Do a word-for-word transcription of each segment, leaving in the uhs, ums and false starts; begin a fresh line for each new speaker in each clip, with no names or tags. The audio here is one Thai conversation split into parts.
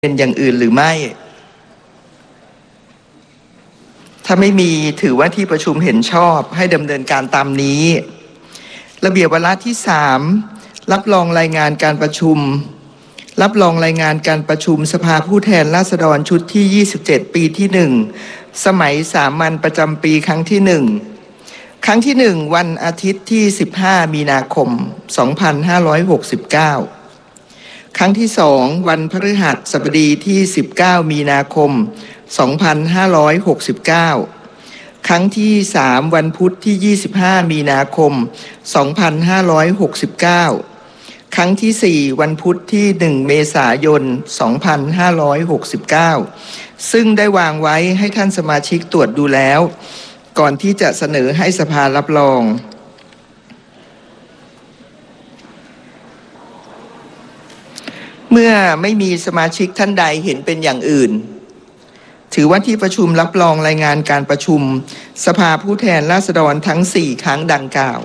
เป็นอย่างอื่นหรือไม่ถ้าไม่มีถือว่าที่ประชุมเห็นชอบให้ดำเนินการตามนี้ระเบียบวาระที่สามรับรองรายงานการประชุมรับรองรายงานการประชุมสภาผู้แทนราษฎรชุดที่ยี่สิบเจ็ดปีที่หนึ่งสมัยสามัญประจำปีครั้งที่หนึ่งครั้งที่หนึ่งวันอาทิตย์ที่สิบห้ามีนาคมสองพันห้าร้อยหกสิบเก้าครั้งที่สองวันพฤหัสบดีที่สิบเก้ามีนาคมสองพันห้าร้อยหกสิบเก้าครั้งที่สามวันพุธที่ยี่สิบห้ามีนาคมสองพันห้าร้อยหกสิบเก้าครั้งที่สี่วันพุธที่หนึ่งเมษายนสองพันห้าร้อยหกสิบเก้าซึ่งได้วางไว้ให้ท่านสมาชิกตรวจดูแล้วก่อนที่จะเสนอให้สภารับรองเมื่อไม่มีสมาชิกท่านใดเห็นเป็นอย่างอื่นถือว่าที่ประชุมรับรองรายงานการประชุมสภาผู้แทนราษฎรทั้งสี่ครั้งดังกล่าว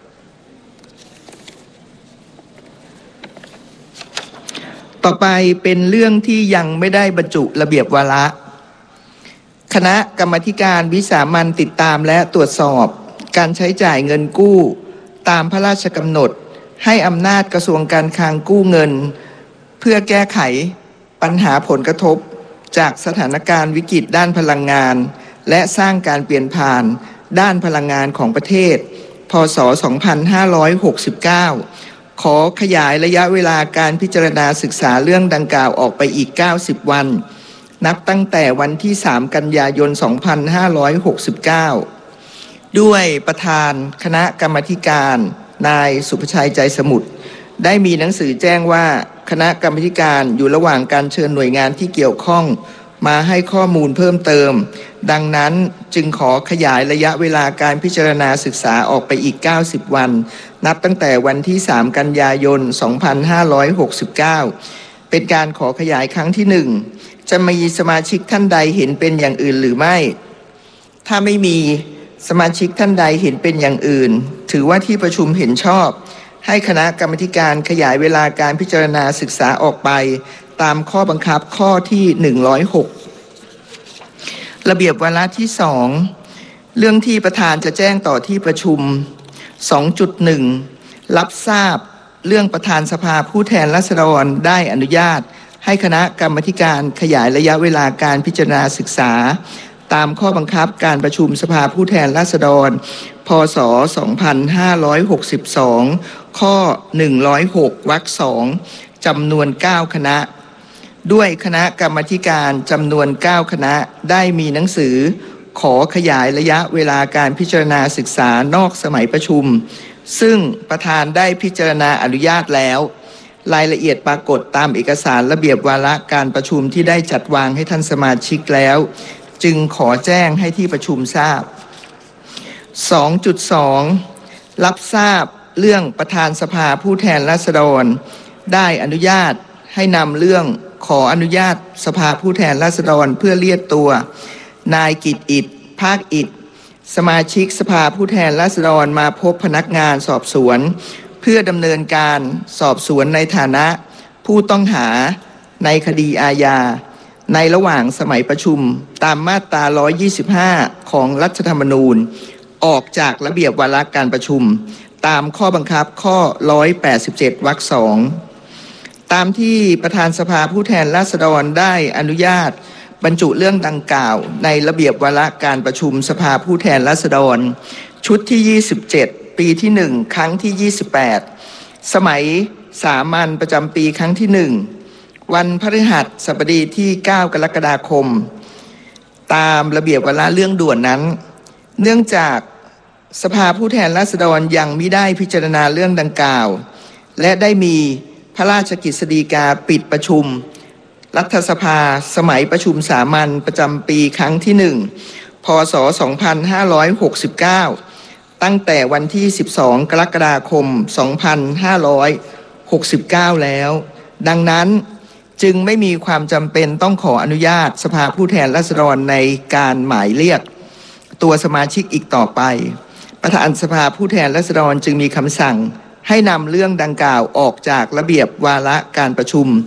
ต่อไปเป็นเรื่องที่ยังไม่ได้บรรจุระเบียบวาระคณะกรรมาธิการวิสามัญติดตามและตรวจสอบการใช้จ่ายเงินกู้ตามพระราชกำหนดให้อำนาจกระทรวงการคลังกู้เงินเพื่อแก้ไขปัญหาผลกระทบจากสถานการณ์วิกฤตด้านพลังงานและสร้างการเปลี่ยนผ่านด้านพลังงานของประเทศพ.ศ. สองพันห้าร้อยหกสิบเก้าขอขยายระยะเวลาการพิจารณาศึกษาเรื่องดังกล่าวออกไปอีกเก้าสิบวันนับตั้งแต่วันที่สามกันยายนสองพันห้าร้อยหกสิบเก้าด้วยประธานคณะกรรมาธิการนายสุภชัยใจสมุทรได้มีหนังสือแจ้งว่าคณะกรรมาธิการอยู่ระหว่างการเชิญหน่วยงานที่เกี่ยวข้องมาให้ข้อมูลเพิ่มเติมดังนั้นจึงขอขยายระยะเวลาการพิจารณาศึกษาออกไปอีกเก้าสิบวันนับตั้งแต่วันที่สามกันยายนสองพันห้าร้อยหกสิบเก้าเป็นการขอขยายครั้งที่หนึ่งจะมีสมาชิกท่านใดเห็นเป็นอย่างอื่นหรือไม่ถ้าไม่มีสมาชิกท่านใดเห็นเป็นอย่างอื่นถือว่าที่ประชุมเห็นชอบให้คณะกรรมาธิการขยายเวลาการพิจารณาศึกษาออกไปตามข้อบังคับข้อที่หนึ่งร้อยหกระเบียบวาระที่สองเรื่องที่ประธานจะแจ้งต่อที่ประชุม สองจุดหนึ่ง รับทราบเรื่องประธานสภาผู้แทนราษฎรได้อนุญาตให้คณะกรรมาธิการขยายระยะเวลาการพิจารณาศึกษาตามข้อบังคับการประชุมสภาผู้แทนราษฎรพ.ศ. สองพันห้าร้อยหกสิบสองข้อหนึ่งร้อยหกวรรคสองจำนวนเก้าคณะด้วยคณะกรรมาธิการจำนวนเก้าคณะได้มีหนังสือขอขยายระยะเวลาการพิจารณาศึกษานอกสมัยประชุมซึ่งประธานได้พิจารณาอนุญาตแล้วรายละเอียดปรากฏตามเอกสารระเบียบวาระการประชุมที่ได้จัดวางให้ท่านสมาชิกแล้วจึงขอแจ้งให้ที่ประชุมทราบ สองจุดสอง รับทราบเรื่องประธานสภาผู้แทนราษฎรได้อนุญาตให้นำเรื่องขออนุญาตสภาผู้แทนราษฎรเพื่อเรียกตัวนายกิตติอิฐภาคอิฐสมาชิกสภาผู้แทนราษฎรมาพบพนักงานสอบสวนเพื่อดำเนินการสอบสวนในฐานะผู้ต้องหาในคดีอาญาในระหว่างสมัยประชุมตามมาตราหนึ่งร้อยยี่สิบห้าของรัฐธรรมนูญออกจากระเบียบวาระการประชุมตามข้อบังคับข้อหนึ่งร้อยแปดสิบเจ็ดวรรคสองตามที่ประธานสภาผู้แทนราษฎรได้อนุญาตบรรจุเรื่องดังกล่าวในระเบียบวาระการประชุมสภาผู้แทนราษฎรชุดที่ยี่สิบเจ็ดปีที่หนึ่งครั้งที่ยี่สิบแปดสมัยสามัญประจำปีครั้งที่หนึ่งวันพฤหัสบดีที่เก้ากรกฎาคมตามระเบียบวาระเรื่องด่วนนั้นเนื่องจากสภาผู้แทนราษฎรยังมิได้พิจารณาเรื่องดังกล่าวและได้มีพระราชกฤษฎีกาปิดประชุมรัฐสภาสมัยประชุมสามัญประจำปีครั้งที่หนึ่งพ.ศ. สองพันห้าร้อยหกสิบเก้าตั้งแต่วันที่สิบสองกรกฎาคมสองพันห้าร้อยหกสิบเก้าแล้วดังนั้นจึงไม่มีความจำเป็นต้องขออนุญาตสภาผู้แทนราษฎรในการหมายเรียกตัวสมาชิกอีกต่อไปประธานสภาผู้แทนราษฎรจึงมีคำสั่งให้นำเรื่องดังกล่าวออกจากระเบียบวาระการประชุม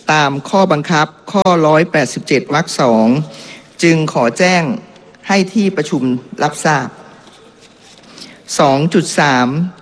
ตามข้อบังคับข้อหนึ่งร้อยแปดสิบเจ็ดวรรคสองจึงขอแจ้งให้ที่ประชุมรับทราบ สองจุดสาม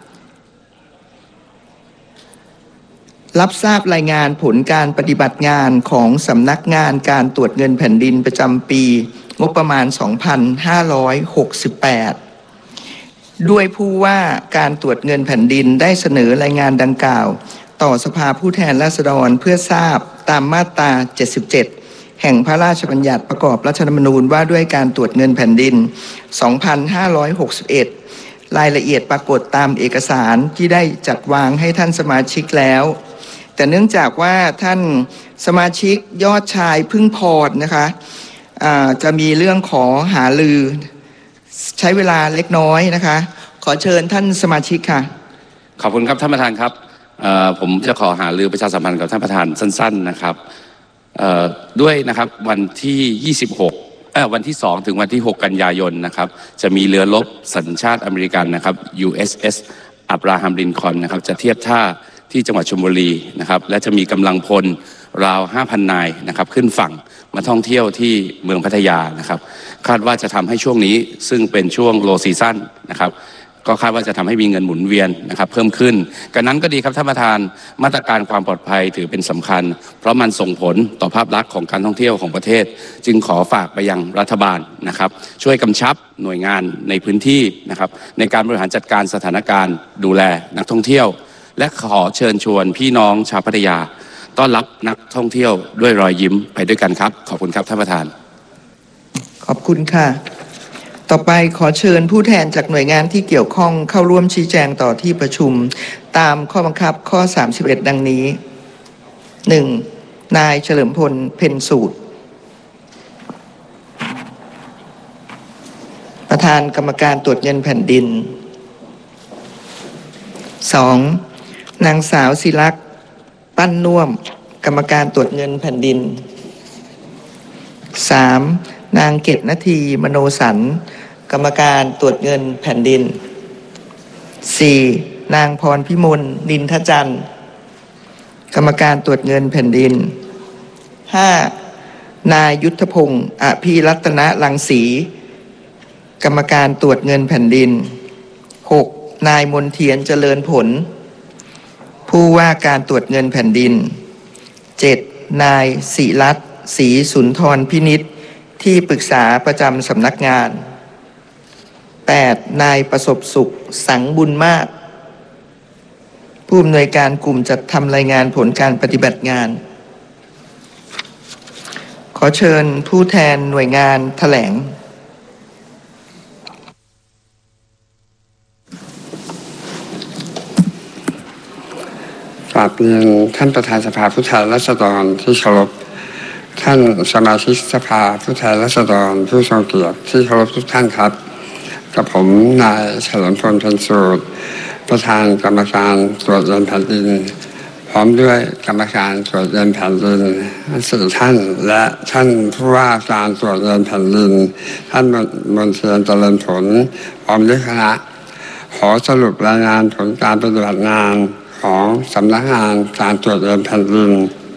รับทราบรายงานผลการปฏิบัติงานของสำนักงานการตรวจเงินแผ่นดินประจำปีงบประมาณ สองพันห้าร้อยหกสิบแปด ด้วยผู้ว่าการตรวจเงินแผ่นดินได้เสนอรายงานดังกล่าวต่อสภาผู้แทนราษฎรเพื่อทราบตามมาตรา เจ็ดสิบเจ็ด แห่งพระราชบัญญัติประกอบรัฐธรรมนูญว่าด้วยการตรวจเงินแผ่นดิน สองพันห้าร้อยหกสิบเอ็ด รายละเอียดปรากฏตามเอกสารที่ได้จัดวางให้ท่านสมาชิกแล้วแต่เนื่องจากว่าท่านสมาชิกยอดชายพึ่งพรนะคะะจะมีเรื่องขอหารือใช้เวลาเล็กน้อยนะคะขอเชิญท่านสมาชิกค่ะ
ขอบคุณครับท่านประธานครับผมจะขอหารือประชาสัมพันธ์กับท่านประธานสั้นๆนะครับด้วยนะครับวันที่ยี่สิบหกเอ่อวันที่สองถึงวันที่หกกันยายนนะครับจะมีเรือรบสัญชาติอเมริกันนะครับ ยู เอส เอส อับราฮัมลินคอล์นนะครับจะเทียบท่าที่จังหวัดชลบุรีนะครับและจะมีกำลังพลราว ห้าพัน นายนะครับขึ้นฝั่งมาท่องเที่ยวที่เมืองพัทยานะครับคาดว่าจะทำให้ช่วงนี้ซึ่งเป็นช่วงโลซีซั่นนะครับก็คาดว่าจะทำให้มีเงินหมุนเวียนนะครับเพิ่มขึ้นกันนั้นก็ดีครับท่านประธานมาตรการความปลอดภัยถือเป็นสำคัญเพราะมันส่งผลต่อภาพลักษณ์ของการท่องเที่ยวของประเทศจึงขอฝากไปยังรัฐบาลนะครับช่วยกำชับหน่วยงานในพื้นที่นะครับในการบริหารจัดการสถานการณ์ดูแลนักท่องเที่ยวและขอเชิญชวนพี่น้องชาวพัทยาต้อนรับนักท่องเที่ยวด้วยรอยยิ้มไปด้วยกันครับขอบคุณครับท่านประธาน
ขอบคุณค่ะต่อไปขอเชิญผู้แทนจากหน่วยงานที่เกี่ยวข้องเข้าร่วมชี้แจงต่อที่ประชุมตามข้อบังคับข้อสามสิบเอ็ดดังนี้ หนึ่ง นายเฉลิมพลเพ็ญสูตรประธานกรรมการตรวจเงินแผ่นดิน สอง นางสาวศิลักษณ์ปั้นน่วมกรรมการตรวจเงินแผ่นดิน สาม นางเกตนาทีมโนสันกรรมการตรวจเงินแผ่นดิน สี่ นางพรพิมลนินทจันทร์กรรมการตรวจเงินแผ่นดิน ห้า นายยุทธพงศ์อภิรัตนรังสีกรรมการตรวจเงินแผ่นดิน หก นายมนเทียนเจริญผลผู้ว่าการตรวจเงินแผ่นดิน เจ็ด นายศิรัตน์ศรีสุนทรพินิจที่ปรึกษาประจำสำนักงาน แปด นายประสบสุขสังบุญมากผู้อำนวยการกลุ่มจัดทำรายงานผลการปฏิบัติงานขอเชิญผู้แทนหน่วยงานแถลง
กราบเรียนท่านประธานสภาผู้แทนราษฎรที่เคารพท่านสมาชิกสภาผู้แทนราษฎรผู้ทรงเกียรติที่เคารพทุกท่านครับกับผมนายเฉลิมพลเพ็ญสูตรประธานกรรมการตรวจเงินแผ่นดินพร้อมด้วยกรรมการตรวจเงินแผ่นดินสี่ท่านและท่านผู้ว่าการตรวจเงินแผ่นดินท่านมนเทียนเจริญผลพร้อมด้วยคณะขอสรุปรายงานผลการปฏิบัติงานของสำนักงานการตรวจเงินแผ่นดิน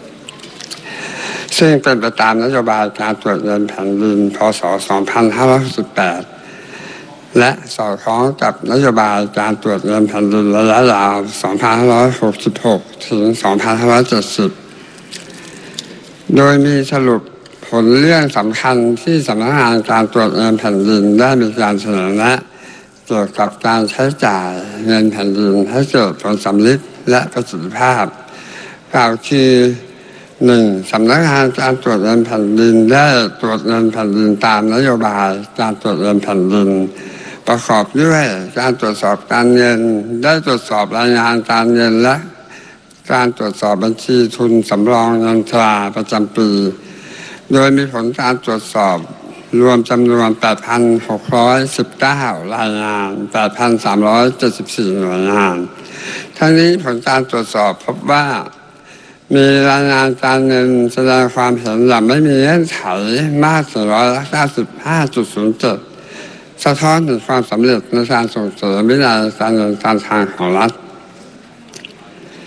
ซึ่งเป็นไปตามนโยบายการตรวจเงินแผ่นดินพ.ศ. สองพันห้าร้อยหกสิบแปดและสอดคล้องกับนโยบายการตรวจเงินแผ่นดินระยะยาว สองพันห้าร้อยหกสิบหก ถึง สองพันห้าร้อยเจ็ดสิบ โดยมีสรุปผลเรื่องสำคัญที่สำนักงานการตรวจเงินแผ่นดินได้มีการเสนอแนะเกี่ยวกับการใช้จ่ายเงินแผ่นดินให้เกิดผลสำลิดและประสิทธิภาพกล่าวคือหนึ่งสำนักงานการตรวจเงินแผ่นดินได้ตรวจเงินแผ่นดินตามนโยบายการตรวจเงินแผ่นดินประกอบด้วยการตรวจสอบการเงินได้ตรวจสอบรายงานการเงินและการตรวจสอบบัญชีทุนสำรองเงินตราประจำปีโดยมีผลการตรวจสอบรวมจำนวน แปดพันหกร้อยสิบเก้า รายงาน แปดพันสามร้อยเจ็ดสิบสี่ หน่วยงานทั้งนี้ผลการตรวจสอบพบว่ามีรายงานการเงินแสดงความเห็นอย่างไม่มีเงื่อนไขมากถึงร้อยละ เก้าสิบห้าจุดศูนย์เจ็ด สะท้อนถึงความสำเร็จในการส่งเสริมวินัยการเงินการคลังของรัฐ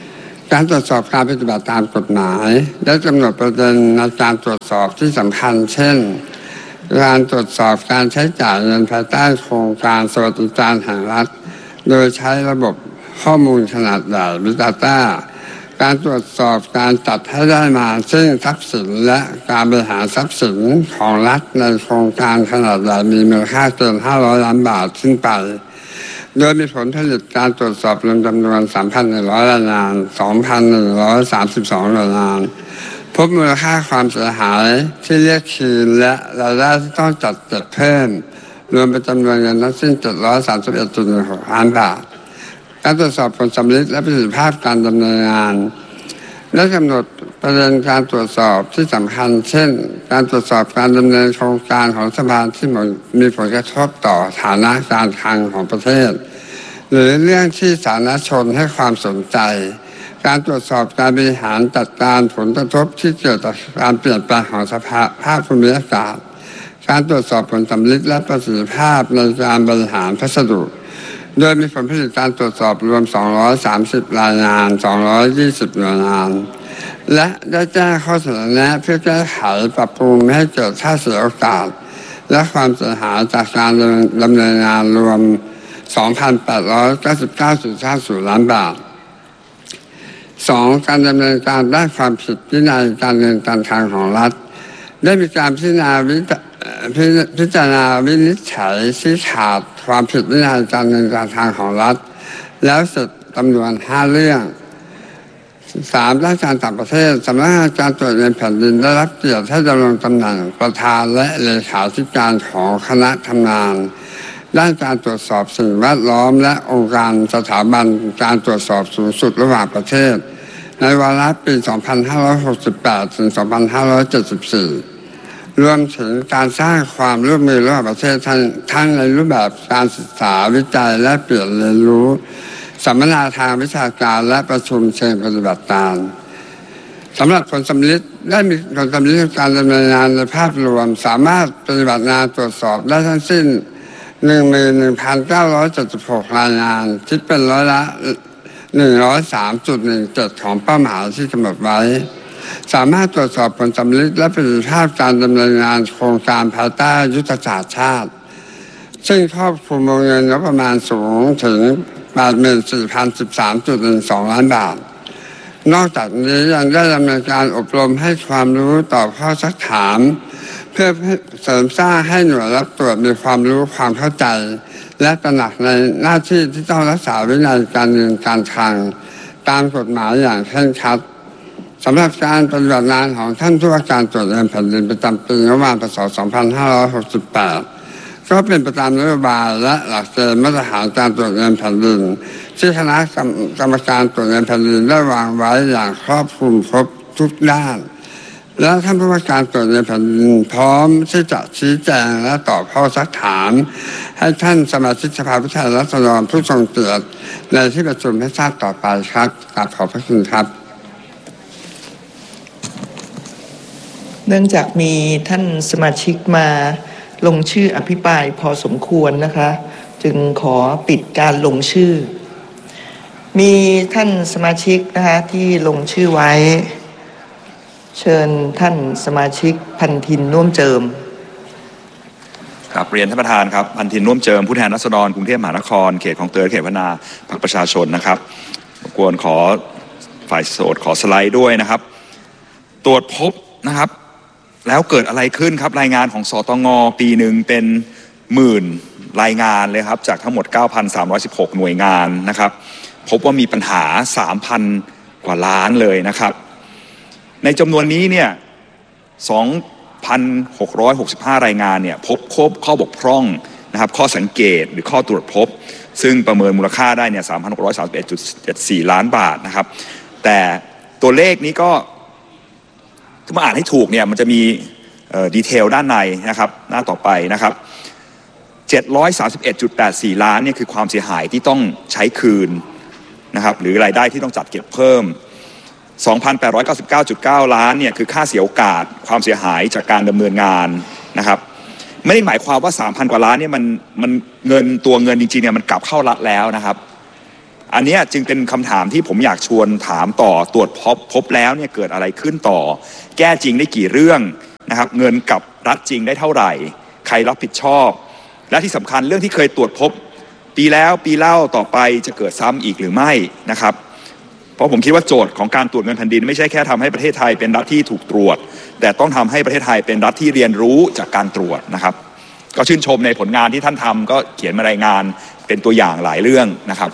การตรวจสอบการปฏิบัติตามกฎหมายและกำหนดประเด็นในการตรวจสอบที่สำคัญเช่นการตรวจสอบการใช้จ่ายเงินภายใต้โครงการสวัสดิการแห่งรัฐโดยใช้ระบบข้อมูลขนาดใหญ่ Big Data การตรวจสอบการจัดให้ได้มาซึ่งทรัพย์สินและการบริหารทรัพย์สินของรัฐในโครงการขนาดใหญ่มีมูลค่าเกินห้าร้อยล้านบาทขึ้นไปโดยมีผลผลิตการตรวจสอบรวมจำนวน สามพันหนึ่งร้อย รายงาน สองพันหนึ่งร้อยสามสิบสอง รายงานพบมูลค่าความเสียหายที่เรียกคืนและรายได้ที่ต้องจัดเก็บเพิ่มรวมเป็นจำนวนเงินทั้งสิ้น เจ็ดร้อยสามสิบเอ็ดจุดหนึ่งหก ล้านบาทการตรวจสอบผลสำลิดและประสิทธิภาพการดำเนินงานและกำหนดประเด็นการตรวจสอบที่สำคัญเช่นการตรวจสอบการดำเนินโครงการของรัฐบาลที่มีผลกระทบต่อฐานะการคลังของประเทศหรือเรื่องที่สาธารณชนให้ความสนใจการตรวจสอบการบริหารจัดการผลกระทบที่เกิดจากการเปลี่ยนแปลงของสภาพภูมิอากาศการตรวจสอบผลสำลิดและประสิทธิภาพในการบริหารพัสดุโดยมีผลผลิตการตรวจสอบรวมสองร้อยสามสิบรายงานสองร้อยยี่สิบหน่วยงานและได้แจ้งข้อเสนอแนะเพื่อแก้ไขปรับปรุงให้เกิดค่าเสียโอกาสและความเสียหายจากการดำเนินงานรวม สองพันแปดร้อยเก้าสิบเก้าจุดห้าศูนย์ ล้านบาทสองการดำเนินการด้านความผิดวินัยการเงินการคลังของรัฐได้มีการพิจารณาพิจารณาวินิจฉัยชี้ขาดความผิดวินัยการเงินการคลังของรัฐแล้วเสร็จจำนวนห้าเรื่องสามด้านการต่างประเทศสำนักงานการตรวจเงินแผ่นดินได้รับเกียรติให้ดำรงตำแหน่งประธานและเลขาธิการของคณะทำงานด้านการตรวจสอบสิ่งแวดล้อมและองค์การสถาบันการตรวจสอบสูงสุดระหว่างประเทศในวาระปี สองพันห้าร้อยหกสิบแปด ถึง สองพันห้าร้อยเจ็ดสิบสี่ รวมถึงการสร้างความร่วมมือระหว่างประเทศทั้งทั้งในรูปแบบการศึกษาวิจัยและเปลี่ยนเรียนรู้สัมมนาทางวิชาการและประชุมเชิงปฏิบัติการสำหรับผลสำลิดได้มีผลสำลิดการดำเนินงานในภาพรวมสามารถปฏิบัติงานตรวจสอบได้ทั้งสิ้น หนึ่งหมื่นหนึ่งพันเก้าร้อยเจ็ดสิบหก รายงานคิดเป็นร้อยละ หนึ่งร้อยสามจุดหนึ่งเจ็ด ของเป้าหมายที่กำหนดไว้สามารถตรวจสอบผลสำลิดและประสิทธิภาพการดำเนินงานโครงการภายใต้ยุทธศาสตร์ชาติซึ่งครอบคลุมวงเงินงบประมาณสูงถึง แปดหมื่นสี่พันสิบสามจุดหนึ่งสอง ล้านบาทนอกจากนี้ยังได้ดำเนินการอบรมให้ความรู้ตอบข้อซักถามเพื่อเสริมสร้างให้หน่วยรับตรวจมีความรู้ความเข้าใจและตระหนักในหน้าที่ที่ต้องรักษาวินัยการเงินการคลังตามกฎหมายอย่างเคร่งครัดสำหรับการปฏิบัติงานของท่านผู้ว่าการตรวจเงินแผ่นดินประจำปีงบประมาณพ.ศ. สองพันห้าร้อยหกสิบแปดก็เป็นไปตามนโยบายและหลักเกณฑ์มาตรฐานการตรวจเงินแผ่นดินที่คณะกรรมการตรวจเงินแผ่นดินได้วางไว้อย่างครอบคลุมครบทุกด้านและท่านผู้ว่าการตรวจเงินแผ่นดินพร้อมที่จะชี้แจงและตอบข้อซักถามให้ท่านสมาชิกสภาผู้แทนราษฎรผู้ทรงเกียรติในที่ประชุมให้ทราบต่อไปครับกราบขอบพระคุณครับ
เนื่องจากมีท่านสมาชิกมาลงชื่ออภิปรายพอสมควรนะคะจึงขอปิดการลงชื่อมีท่านสมาชิกนะคะที่ลงชื่อไว้เชิญท่านสมาชิกพันธินน่วมเจิม
ครับเรียนท่านประธานครับพันธินน่วมเจิมผู้แทนราษฎรกรุงเทพมหานครเขตคลองเตยเขตพัฒนาพรรคประชาชนนะครับรบกวนขอฝ่ายโสดขอสไลด์ด้วยนะครับตรวจพบนะครับแล้วเกิดอะไรขึ้นครับรายงานของสตง.ปีหนึ่งเป็นหมื่นรายงานเลยครับจากทั้งหมด เก้าพันสามร้อยสิบหก หน่วยงานนะครับพบว่ามีปัญหา สามพัน กว่าล้านเลยนะครับในจำนวนนี้เนี่ย สองพันหกร้อยหกสิบห้า รายงานเนี่ยพบครบข้อบกพร่องนะครับข้อสังเกตหรือข้อตรวจพบซึ่งประเมินมูลค่าได้เนี่ย สามพันหกร้อยสามสิบเอ็ดจุดเจ็ดสี่ ล้านบาทนะครับแต่ตัวเลขนี้ก็ถ้ามาอ่านให้ถูกเนี่ยมันจะมีดีเทลด้านในนะครับหน้าต่อไปนะครับ เจ็ดร้อยสามสิบเอ็ดจุดแปดสี่ ล้านเนี่ยคือความเสียหายที่ต้องใช้คืนนะครับหรือรายได้ที่ต้องจัดเก็บเพิ่ม สองพันแปดร้อยเก้าสิบเก้าจุดเก้า ล้านเนี่ยคือค่าเสียโอกาสความเสียหายจากการดำเนินงานนะครับไม่ได้หมายความว่า สามพัน กว่าล้านเนี่ยมันมันเงินตัวเงินจริงๆเนี่ยมันกลับเข้ารัฐแล้วนะครับอันนี้จึงเป็นคำถามที่ผมอยากชวนถามต่อตรวจพบพบแล้วเนี่ยเกิดอะไรขึ้นต่อแก้จริงได้กี่เรื่องนะครับเงินกับรัฐจริงได้เท่าไหร่ใครรับผิดชอบและที่สำคัญเรื่องที่เคยตรวจพบปีแล้วปีเล่าต่อไปจะเกิดซ้ำอีกหรือไม่นะครับเพราะผมคิดว่าโจทย์ของการตรวจเงินแผ่นดินไม่ใช่แค่ทำให้ประเทศไทยเป็นรัฐที่ถูกตรวจแต่ต้องทำให้ประเทศไทยเป็นรัฐที่เรียนรู้จากการตรวจนะครับก็ชื่นชมในผลงานที่ท่านทำก็เขียนมารายงานเป็นตัวอย่างหลายเรื่องนะครับ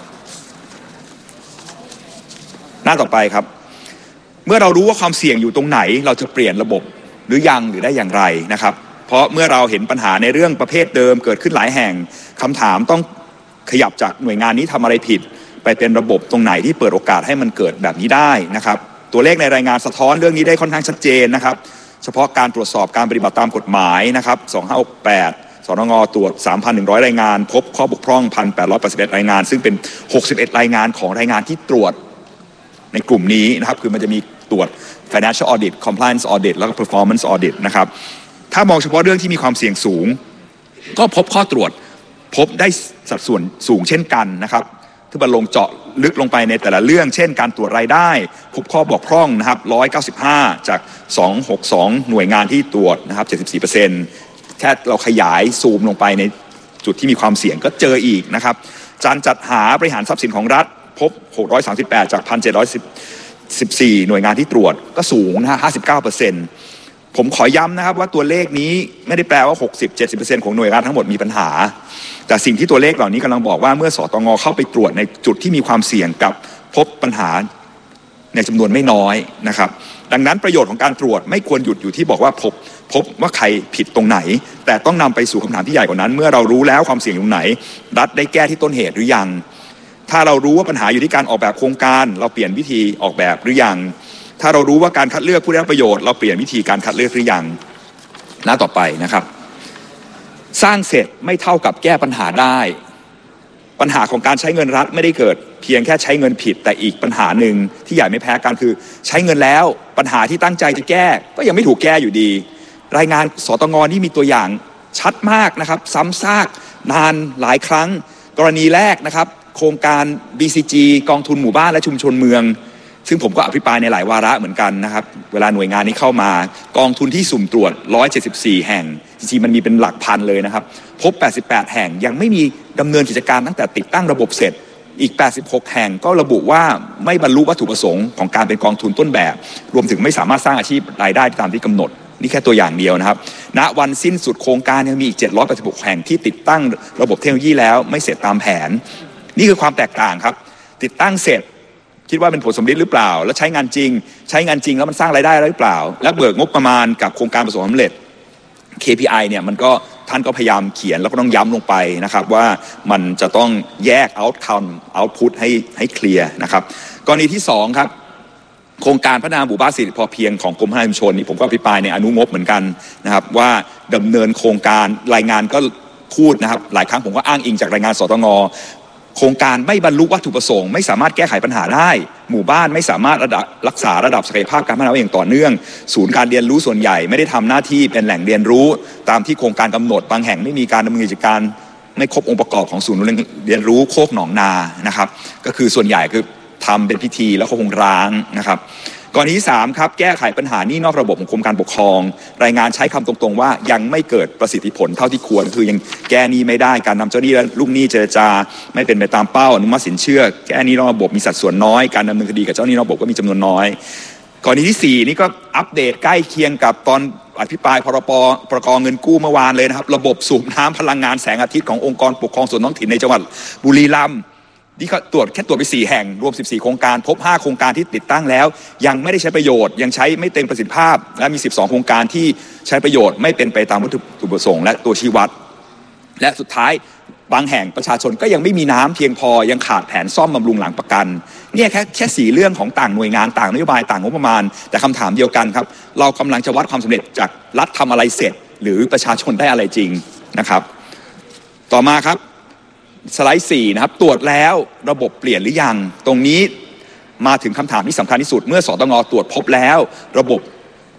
หน้าต่อไปครับเมื่อเรารู้ว่าความเสี่ยงอยู่ตรงไหนเราจะเปลี่ยนระบบหรือยังหรือได้อย่างไรนะครับเพราะเมื่อเราเห็นปัญหาในเรื่องประเภทเดิมเกิดขึ้นหลายแห่งคำถามต้องขยับจากหน่วยงานนี้ทำอะไรผิดไปเป็นระบบตรงไหนที่เปิดโอกาสให้มันเกิดแบบนี้ได้นะครับตัวเลขในรายงานสะท้อนเรื่องนี้ได้ค่อนข้างชัดเจนนะครับเฉพาะการตรวจสอบการปฏิบัติตามกฎหมายนะครับสองพันห้าร้อยหกสิบแปดสนงตรวจ สามพันหนึ่งร้อย รายงานพบข้อบกพร่อง หนึ่งพันแปดร้อยแปดสิบเอ็ด รายงานซึ่งเป็นหกสิบเอ็ดรายงานของรายงานที่ตรวจในกลุ่มนี้นะครับคือมันจะมีตรวจ financial audit compliance audit แล้วก็ performance audit นะครับถ้ามองเฉพาะเรื่องที่มีความเสี่ยงสูงก็พบข้อตรวจพบได้สัดส่วนสูงเช่นกันนะครับที่บรรลงเจาะลึกลงไปในแต่ละเรื่องเช่นการตรวจรายได้พบข้อบกพร่องนะครับหนึ่งร้อยเก้าสิบห้าจากสองร้อยหกสิบสองหน่วยงานที่ตรวจนะครับ เจ็ดสิบสี่เปอร์เซ็นต์ แค่เราขยายซูมลงไปในจุดที่มีความเสี่ยงก็เจออีกนะครับการจัดหาบริหารทรัพย์สินของรัฐพบหกร้อยสามสิบแปดจาก หนึ่งพันเจ็ดร้อยสิบสี่ หน่วยงานที่ตรวจก็สูงนะฮะ ห้าสิบเก้าเปอร์เซ็นต์ ผมขอย้ำนะครับว่าตัวเลขนี้ไม่ได้แปลว่า หกสิบถึงเจ็ดสิบเปอร์เซ็นต์ ของหน่วยงานทั้งหมดมีปัญหาแต่สิ่งที่ตัวเลขเหล่านี้กำลังบอกว่าเมื่อสตง.เข้าไปตรวจในจุดที่มีความเสี่ยงกับพบปัญหาในจำนวนไม่น้อยนะครับดังนั้นประโยชน์ของการตรวจไม่ควรหยุดอยู่ที่บอกว่าพบพบว่าใครผิดตรงไหนแต่ต้องนำไปสู่คำถามที่ใหญ่กว่านั้นเมื่อเรารู้แล้วความเสี่ยงอยู่ตรงไหนรัฐได้แก้ที่ต้นเหตุหรือยังถ้าเรารู้ว่าปัญหาอยู่ที่การออกแบบโครงการเราเปลี่ยนวิธีออกแบบหรือยังถ้าเรารู้ว่าการคัดเลือกผู้ได้รับประโยชน์เราเปลี่ยนวิธีการคัดเลือกหรือยังหน้าต่อไปนะครับสร้างเสร็จไม่เท่ากับแก้ปัญหาได้ปัญหาของการใช้เงินรัฐไม่ได้เกิดเพียงแค่ใช้เงินผิดแต่อีกปัญหาหนึ่งที่ใหญ่ไม่แพ้กันคือใช้เงินแล้วปัญหาที่ตั้งใจจะแก้ก็ยังไม่ถูกแก้อยู่ดีรายงานสตง.นี่มีตัวอย่างชัดมากนะครับซ้ำซากนานหลายครั้งกรณีแรกนะครับโครงการ บี ซี จี กองทุนหมู่บ้านและชุมชนเมืองซึ่งผมก็อภิปรายในหลายวาระเหมือนกันนะครับเวลาหน่วยงานนี้เข้ามากองทุนที่สุ่มตรวจหนึ่งร้อยเจ็ดสิบสี่แห่งจริงๆมันมีเป็นหลักพันเลยนะครับพบแปดสิบแปดแห่งยังไม่มีดำเนินกิจการตั้งแต่ติดตั้งระบบเสร็จอีกแปดสิบหกแห่งก็ระบุว่าไม่บรรลุวัตถุประสงค์ของการเป็นกองทุนต้นแบบรวมถึงไม่สามารถสร้างอาชีพรายได้ตามที่กำหนดนี่แค่ตัวอย่างเดียวนะครับณวันสิ้นสุดโครงการยังมีอีกเจ็ดร้อยแปดสิบหกแห่งที่ติดตั้งระบบเทคโนโลยีแล้วไม่เสร็จตามแผนนี่คือความแตกต่างครับติดตั้งเสร็จคิดว่าเป็นผลสำเร็จหรือเปล่าแล้วใช้งานจริงใช้งานจริงแล้วมันสร้างรายได้หรือเปล่าและเบิกงบประมาณกับโครงการประสบความสำเร็จ เค พี ไอ เนี่ยมันก็ท่านก็พยายามเขียนแล้วก็ต้องย้ำลงไปนะครับว่ามันจะต้องแยก outcome output ให้ให้เคลียร์นะครับกรณีที่สองครับโครงการพัฒนาหมู่บ้านเศรษฐกิจพอเพียงของกรมพัฒนาชุมชนนี่ผมก็อภิปรายในอนุงบเหมือนกันนะครับว่าดำเนินโครงการรายงานก็พูดนะครับหลายครั้งผมก็อ้างอิงจากรายงานสตง.โครงการไม่บรรลุวัตถุประสงค์ไม่สามารถแก้ไขปัญหาได้หมู่บ้านไม่สามารถระดับรักษาระดับศักยภาพการพัฒนาอย่างต่อเนื่องศูนย์การเรียนรู้ส่วนใหญ่ไม่ได้ทำหน้าที่เป็นแหล่งเรียนรู้ตามที่โครงการกำหนดบางแห่งไม่มีการดำเนินกิจการไม่ครบองค์ประกอบของศูนย์เรียนรู้โคกหนองนานะครับก็คือส่วนใหญ่คือทำเป็นพิธีแล้วก็คงร้างนะครับกรณีที่สามครับแก้ไขปัญหานี่นอกระบบของกรมการปกครองรายงานใช้คำตรงๆว่ายังไม่เกิดประสิทธิผลเท่าที่ควรคือยังแก้หนี้ไม่ได้การนำเจ้าหนี้และลูกหนี้เจรจาไม่เป็นไปตามเป้าอนุมัติสินเชื่อแก้หนี้นอกระบบมีสัดส่วนน้อยการดำเนินคดีกับเจ้าหนี้นอกระบบก็มีจำนวนน้อยกรณีที่สี่นี่ก็อัปเดตใกล้เคียงกับตอนอภิปรายพรบพรกเงินกู้เมื่อวานเลยนะครับระบบสูบน้ำพลังงานแสงอาทิตย์ขององค์กรปกครองส่วนท้องถิ่นในจังหวัดบุรีรัมย์นี่ก็ตรวจแค่ตรวจไปสี่แห่งรวมสิบสี่โครงการพบห้าโครงการที่ติดตั้งแล้วยังไม่ได้ใช้ประโยชน์ยังใช้ไม่เต็มประสิทธิภาพและมีสิบสองโครงการที่ใช้ประโยชน์ไม่เป็นไปตามวัตถุประสงค์และตัวชี้วัดและสุดท้ายบางแห่งประชาชนก็ยังไม่มีน้ำเพียงพอยังขาดแผนซ่อมบำรุงหลังประกันเนี่ยแค่แค่สี่เรื่องของต่างหน่วยงานต่างนโยบายต่างงบประมาณแต่คำถามเดียวกันครับเรากำลังจะวัดความสำเร็จจากรัฐทำอะไรเสร็จหรือประชาชนได้อะไรจริงนะครับต่อมาครับสไลด์สี่นะครับตรวจแล้วระบบเปลี่ยนหรือยังตรงนี้มาถึงคำถามที่สำคัญที่สุดเมื่อสตง.ตรวจพบแล้วระบบ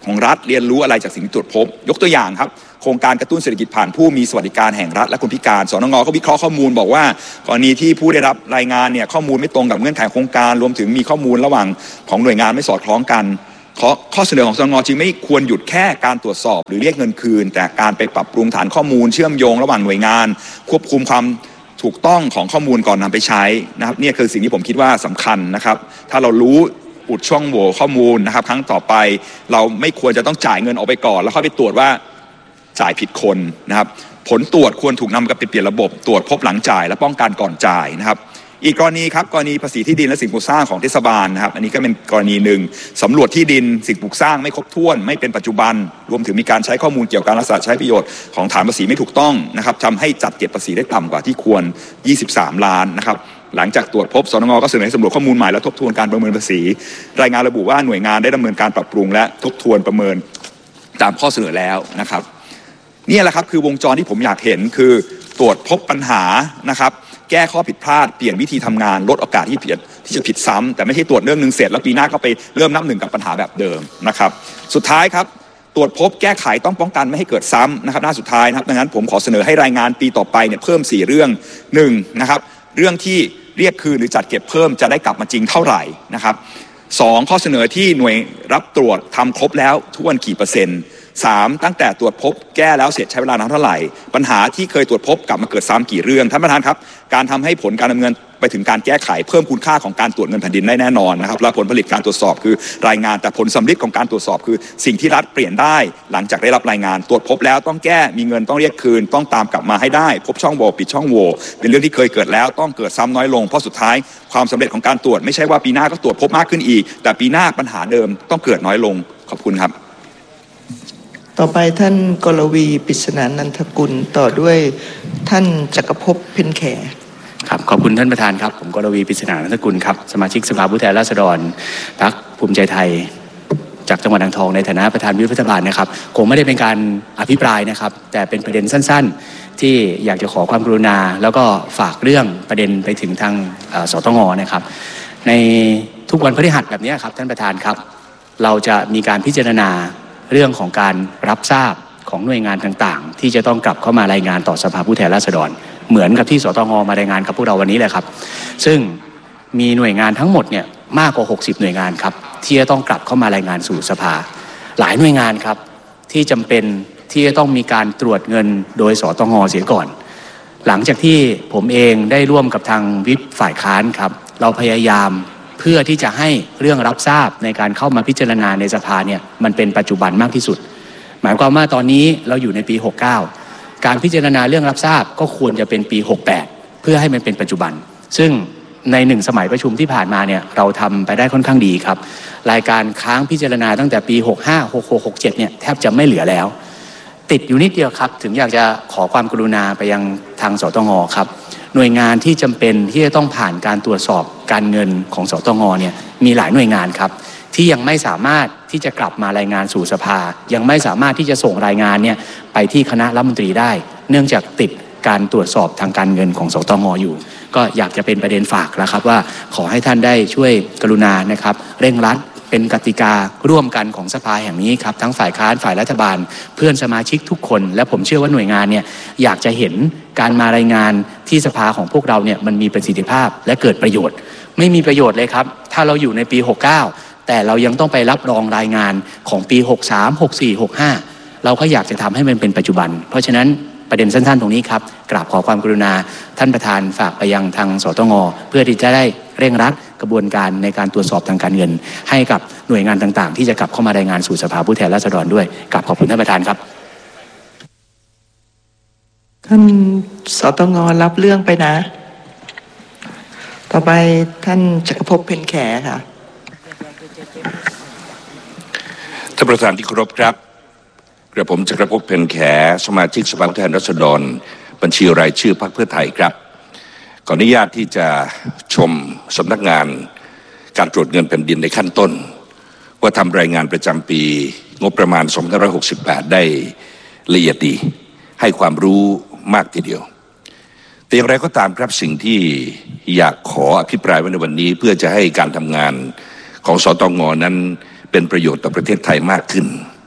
ของรัฐเรียนรู้อะไรจากสิ่งที่ตรวจพบยกตัวอย่างครับโครงการกระตุ้นเศรษฐกิจผ่านผู้มีสวัสดิการแห่งรัฐและคนพิการสนงก็วิเคราะห์ข้อมูลบอกว่ากรณีที่ผู้ได้รับรายงานเนี่ยข้อมูลไม่ตรงกับเงื่อนไขโครงการรวมถึงมีข้อมูลระหว่างของหน่วยงานไม่สอดคล้องกันข้อเสนอของสนงจึงไม่ควรหยุดแค่การตรวจสอบหรือเรียกเงินคืนแต่การไปปรับปรุงฐานข้อมูลเชื่อมโยงระหว่างหน่วยงานควบคุมความถูกต้องของข้อมูลก่อนนำไปใช้นะครับนี่คือสิ่งที่ผมคิดว่าสำคัญนะครับถ้าเรารู้อุดช่องโหว่ข้อมูลนะครับครั้งต่อไปเราไม่ควรจะต้องจ่ายเงินออกไปก่อนแล้วค่อยไปตรวจว่าจ่ายผิดคนนะครับผลตรวจควรถูกนำกลับไปเปลี่ยนระบบตรวจพบหลังจ่ายและป้องกันก่อนจ่ายนะครับอีกกรณีครับกรณีภาษีที่ดินและสิ่งปลูกสร้างของเทศบาลนะครับอันนี้ก็เป็นกรณีหนึ่งสำรวจที่ดินสิ่งปลูกสร้างไม่ครบถ้วนไม่เป็นปัจจุบันรวมถึงมีการใช้ข้อมูลเกี่ยวกับการรักษาใช้ประโยชน์ของฐานภาษีไม่ถูกต้องนะครับทำให้จัดเก็บภาษีได้ต่ำกว่าที่ควรยี่สิบสามล้านนะครับหลังจากตรวจพบสนงก็เสนอให้สำรวจข้อมูลใหม่และทบทวนการประเมินภาษีรายงานระบุว่าหน่วยงานได้ดำเนินการปรับปรุงและทบทวนประเมินตามข้อเสนอแล้วนะครับนี่แหละครับคือวงจรที่ผมอยากเห็นคือตรวจพบปัญหานะครับแก้ข้อผิดพลาดเปลี่ยนวิธีทำงานลดโอกาสที่ผิดที่จะผิดซ้ำแต่ไม่ใช่ตรวจเรื่องนึงเสร็จแล้วปีหน้าก็ไปเริ่มนับหนึ่งกับปัญหาแบบเดิมนะครับสุดท้ายครับตรวจพบแก้ไขต้องป้องกันไม่ให้เกิดซ้ำนะครับหน้าสุดท้ายนะครับดังนั้นผมขอเสนอให้รายงานปีต่อไปเนี่ยเพิ่มสี่เรื่องหนึ่งนะครับเรื่องที่เรียกคืนหรือจัดเก็บเพิ่มจะได้กลับมาจริงเท่าไหร่นะครับสองข้อเสนอที่หน่วยรับตรวจทำครบแล้วทุกวันกี่เปอร์เซ็นต์สามตั้งแต่ตรวจพบแก้แล้วเสร็จใช้เวลานานเท่าไหร่ปัญหาที่เคยตรวจพบกลับมาเกิดซ้ำกี่เรื่องท่านประธานครับการทำให้ผลการดำเนินไปถึงการแก้ไขเพิ่มคุณค่าของการตรวจเงินแผ่นดินได้แน่นอนนะครับและผลผลิตการตรวจสอบคือรายงานแต่ผลสำลิดของการตรวจสอบคือสิ่งที่รัฐเปลี่ยนได้หลังจากได้รับรายงานตรวจพบแล้วต้องแก้มีเงินต้องเรียกคืนต้องตามกลับมาให้ได้พบช่องโหว่ปิดช่องโหว่เป็นเรื่องที่เคยเกิดแล้วต้องเกิดซ้ำน้อยลงเพราะสุดท้ายความสำเร็จของการตรวจไม่ใช่ว่าปีหน้าก็ตรวจพบมากขึ้นอีกแต่ปีหน้าปัญหาเดิมต้องเกิดน้อยลงขอบคุณครับ
ต่อไปท่านกรวีปริศนานันทกุลต่อด้วยท่านจักรภพเพ็ญแข
ครับขอบคุณท่านประธานครับผมกรวีปริศนานันทกุลครับสมาชิกสภาผู้แทนราษฎรพรรคภูมิใจไทยจากจังหวัดอ่างทองในฐานะประธานวิปรัฐบาลนะครับคงไม่ได้เป็นการอภิปรายนะครับแต่เป็นประเด็นสั้นๆที่อยากจะขอความกรุณาแล้วก็ฝากเรื่องประเด็นไปถึงทางสตง.นะครับในทุกวันพฤหัสแบบนี้ครับท่านประธานครับเราจะมีการพิจารณาเรื่องของการรับทราบของหน่วยงานต่างๆที่จะต้องกลับเข้ามารายงานต่อสภาผู้แทนราษฎรเหมือนกับที่สตง.มารายงานกับพวกเราวันนี้แหละครับซึ่งมีหน่วยงานทั้งหมดเนี่ยมากกว่าหกสิบหน่วยงานครับที่จะต้องกลับเข้ามารายงานสู่สภาหลายหน่วยงานครับที่จำเป็นที่จะต้องมีการตรวจเงินโดยสตง.เสียก่อนหลังจากที่ผมเองได้ร่วมกับทางวิปฝ่ายค้านครับเราพยายามเพื่อที่จะให้เรื่องรับทราบในการเข้ามาพิจารณาในสภาเนี่ยมันเป็นปัจจุบันมากที่สุดหมายความว่าตอนนี้เราอยู่ในปีหกเก้าการพิจารณาเรื่องรับทราบก็ควรจะเป็นปีหกแปดเพื่อให้มันเป็นปัจจุบันซึ่งในหนึ่งสมัยประชุมที่ผ่านมาเนี่ยเราทำไปได้ค่อนข้างดีครับรายการค้างพิจารณาตั้งแต่ปีหกห้า หกหก หกเจ็ดเนี่ยแทบจะไม่เหลือแล้วติดอยู่นิดเดียวครับถึงอยากจะขอความกรุณาไปยังทางสตง.ครับหน่วยงานที่จำเป็นที่จะต้องผ่านการตรวจสอบการเงินของสตง.เนี่ยมีหลายหน่วยงานครับที่ยังไม่สามารถที่จะกลับมารายงานสู่สภายังไม่สามารถที่จะส่งรายงานเนี่ยไปที่คณะรัฐมนตรีได้เนื่องจากติดการตรวจสอบทางการเงินของสตง.อยู่ก็อยากจะเป็นประเด็นฝากแล้วครับว่าขอให้ท่านได้ช่วยกรุณานะครับเร่งรัดเป็นกติการ่วมกันของสภาแห่งนี้ครับทั้งฝ่ายค้านฝ่ายรัฐบาลเพื่อนสมาชิกทุกคนและผมเชื่อว่าหน่วยงานเนี่ยอยากจะเห็นการมารายงานที่สภาของพวกเราเนี่ยมันมีประสิทธิภาพและเกิดประโยชน์ไม่มีประโยชน์เลยครับถ้าเราอยู่ในปีหกเก้าแต่เรายังต้องไปรับรองรายงานของปีหกสาม หกสี่ หกห้าเราก็อยากจะทำให้มันเป็นปัจจุบันเพราะฉะนั้นประเด็นสั้นๆตรงนี้ครับกราบขอความกรุณาท่านประธานฝากไปยังทางสตง.เพื่อที่จะได้เร่งรัดกระบวนการในการตรวจสอบทางการเงินให้กับหน่วยงานต่างๆที่จะกลับเข้ามารายงานสู่สภาผู้แทนราษฎรด้วยกราบขอบคุณท่านประธานครับ
ท่านสตง.รับเรื่องไปนะต่อไปท่านจักรภพเพ็ญแขค่ะ
ท่านประธานที่เคารพครับกระผมจักรภพเพ็ญแขสมาชิกสภาผู้แทนราษฎรบัญชีรายชื่อพรรคเพื่อไทยครับขออนุญาตที่จะชมสำนักงานการตรวจเงินแผ่นดินในขั้นต้นว่าทำรายงานประจำปีงบประมาณสองพันห้าร้อยหกสิบแปดได้ละเอียดดีให้ความรู้มากทีเดียวแต่อย่างไรก็ตามครับสิ่งที่อยากขออภิปรายไว้ในวันนี้เพื่อจะให้การทำงานของสตง.นั้นเป็นประโยชน์ต่อประเทศไทยมากขึ้น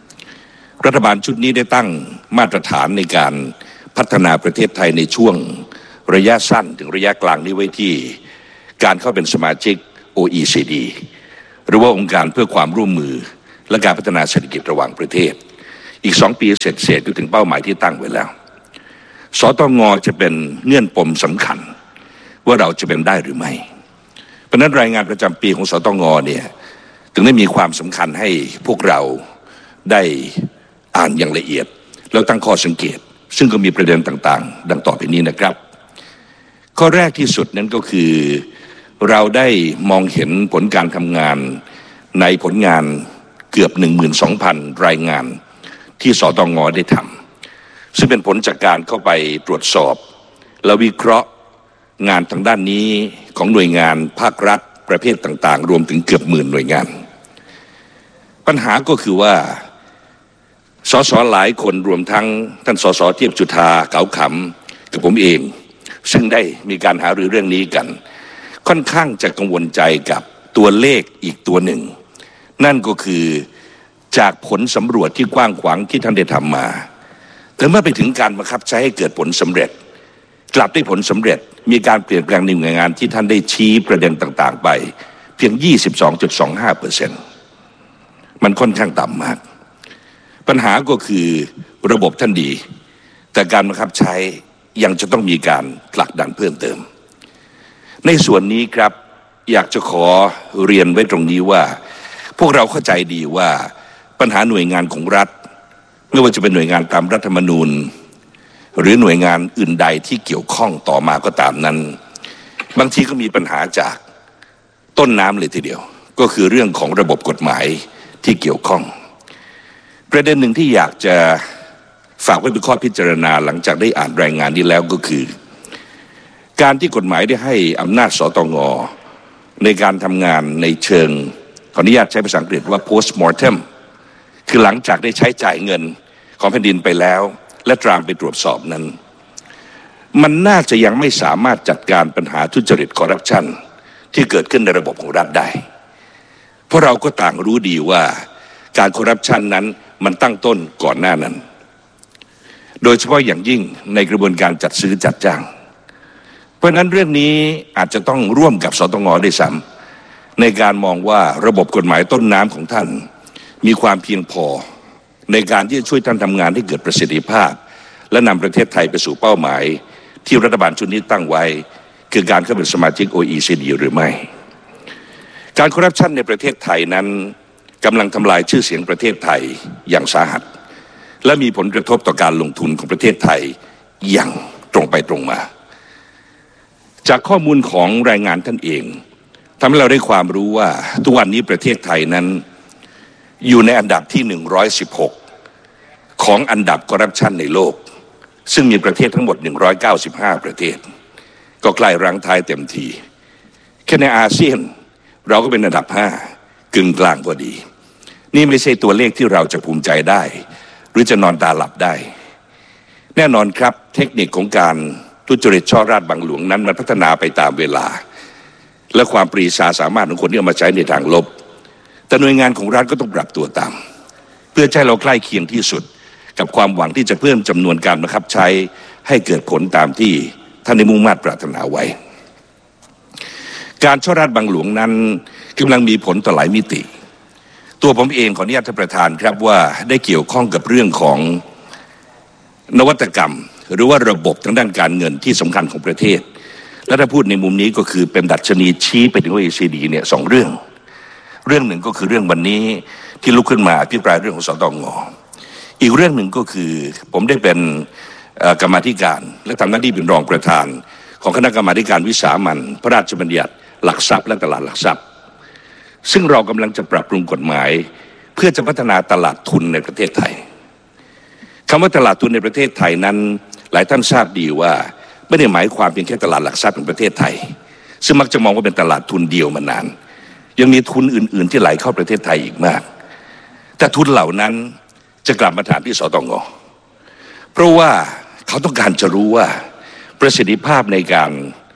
รัฐบาลชุดนี้ได้ตั้งมาตรฐานในการพัฒนาประเทศไทยในช่วงระยะสั้นถึงระยะกลางนี้ไว้ที่การเข้าเป็นสมาชิก โอ อี ซี ดี หรือว่าองค์การเพื่อความร่วมมือและการพัฒนาเศรษฐกิจระหว่างประเทศอีกสองปีเสร็จเสร็จก็ถึงเป้าหมายที่ตั้งไว้แล้วสตง.จะเป็นเงื่อนปมสำคัญว่าเราจะเป็นได้หรือไม่เพราะนั้นรายงานประจำปีของสตง.เนี่ยถึงได้มีความสำคัญให้พวกเราได้อ่านอย่างละเอียดแล้วตั้งข้อสังเกตซึ่งก็มีประเด็นต่างๆดังต่อไปนี้นะครับข้อแรกที่สุดนั้นก็คือเราได้มองเห็นผลการทำงานในผลงานเกือบ หนึ่งหมื่นสองพัน รายงานที่สตง.ได้ทำซึ่งเป็นผลจากการเข้าไปตรวจสอบและวิเคราะห์งานทางด้านนี้ของหน่วยงานภาครัฐประเภทต่างๆรวมถึงเกือบหมื่นหน่วยงานปัญหาก็คือว่าสสหลายคนรวมทั้งท่านสสเทียบจุฑาเก๋าขำกับผมเองซึ่งได้มีการหารือเรื่องนี้กันค่อนข้างจะกังวลใจกับตัวเลขอีกตัวหนึ่งนั่นก็คือจากผลสำรวจที่กว้างขวางที่ท่านได้ทำมาแต่เมื่อไปถึงการบังคับใช้ให้เกิดผลสำเร็จกลับได้ผลสำเร็จมีการเปลี่ยนแปลงในหน่วยงานที่ท่านได้ชี้ประเด็นต่างๆไปเพียง ยี่สิบสองจุดสองห้าเปอร์เซ็นต์ มันค่อนข้างต่ำมากปัญหาก็คือระบบท่านดีแต่การบังคับใช้ยังจะต้องมีการผลักดันเพิ่มเติมในส่วนนี้ครับอยากจะขอเรียนไว้ตรงนี้ว่าพวกเราเข้าใจดีว่าปัญหาหน่วยงานของรัฐไม่ว่าจะเป็นหน่วยงานตามรัฐธรรมนูญหรือหน่วยงานอื่นใดที่เกี่ยวข้องต่อมาก็ตามนั้นบางทีก็มีปัญหาจากต้นน้ำเลยทีเดียวก็คือเรื่องของระบบกฎหมายที่เกี่ยวข้องประเด็นหนึ่งที่อยากจะฝากไว้เป็นข้อพิจารณาหลังจากได้อ่านรายงานนี้แล้วก็คือการที่กฎหมายได้ให้อำนาจสตง.ในการทำงานในเชิงขออนุญาตใช้ภาษาอังกฤษว่า post mortem คือหลังจากได้ใช้จ่ายเงินของแผ่นดินไปแล้วและตามไปตรวจสอบนั้นมันน่าจะยังไม่สามารถจัดการปัญหาทุจริตคอร์รัปชันที่เกิดขึ้นในระบบของรัฐได้เพราะเราก็ต่างรู้ดีว่าการคอร์รัปชันนั้นมันตั้งต้นก่อนหน้านั้นโดยเฉพาะอย่างยิ่งในกระบวนการจัดซื้อจัดจ้างเพราะนั้นเรื่องนี้อาจจะต้องร่วมกับสตง.ด้วยซ้ำในการมองว่าระบบกฎหมายต้นน้ำของท่านมีความเพียงพอในการที่จะช่วยท่านทำงานให้เกิดประสิทธิภาพและนำประเทศไทยไปสู่เป้าหมายที่รัฐบาลชุดนี้ตั้งไว้คือการเข้าเป็นสมาชิก โอ อี ซี ดี หรือไม่การคอร์รัปชันในประเทศไทยนั้นกำลังทำลายชื่อเสียงประเทศไทยอย่างสาหัสและมีผลกระทบต่อการลงทุนของประเทศไทยอย่างตรงไปตรงมาจากข้อมูลของรายงานท่านเองทำให้เราได้ความรู้ว่าทุกวันนี้ประเทศไทยนั้นอยู่ในอันดับที่หนึ่งร้อยสิบหกของอันดับคอร์รัปชันในโลกซึ่งมีประเทศทั้งหมดหนึ่งร้อยเก้าสิบห้าประเทศก็ใกล้รั้งท้ายเต็มทีแค่ในอาเซียนเราก็เป็นอันดับห้ากึ่งกลางพอดีนี่ไม่ใช่ตัวเลขที่เราจะภูมิใจได้หรือจะนอนตาหลับได้แน่นอนครับเทคนิคของการทุจริตช่อราชบังหลวงนั้นมันพัฒนาไปตามเวลาและความปรีชาสามารถของคนที่เอามาใช้ในทางลบแต่หน่วยงานของรัฐก็ต้องปรับตัวตามเพื่อให้เราใกล้เคียงที่สุดกับความหวังที่จะเพิ่มจำนวนการบังคับใช้ให้เกิดผลตามที่ท่านได้มุ่งมั่นปรารถนาไว้การช่อราชบังหลวงนั้นกำลังมีผลต่อหลายมิติตัวผมเองขออนุญาตท่านประธานครับว่าได้เกี่ยวข้องกับเรื่องของนวัตกรรมหรือว่าระบบทางด้านการเงินที่สำคัญของประเทศและถ้าพูดในมุมนี้ก็คือเป็นดัชนีชี้ไปถึง โอ อี ซี ดี เนี่ยสองเรื่องเรื่องหนึ่งก็คือเรื่องวันนี้ที่ลุกขึ้นมาอภิปรายเรื่องของสตง.อีกเรื่องหนึ่งก็คือผมได้เป็นกรรมาธิการและทำหน้าที่เป็นรองประธานของคณะกรรมาการวิสามัญพระราชบัญญัติหลักทรัพย์และตลาดหลักทรัพย์ซึ่งเรากำลังจะปรับปรุงกฎหมายเพื่อจะพัฒนาตลาดทุนในประเทศไทยคำว่าตลาดทุนในประเทศไทยนั้นหลายท่านทราบดีว่าไม่ได้หมายความเพียงแค่ตลาดหลักทรัพย์ของประเทศไทยซึ่งมักจะมองว่าเป็นตลาดทุนเดียวมานานยังมีทุนอื่นๆที่ไหลเข้าประเทศไทยอีกมากแต่ทุนเหล่านั้นจะกลับมาถามที่สตง.เพราะว่าเขาต้องการจะรู้ว่าประสิทธิภาพในการ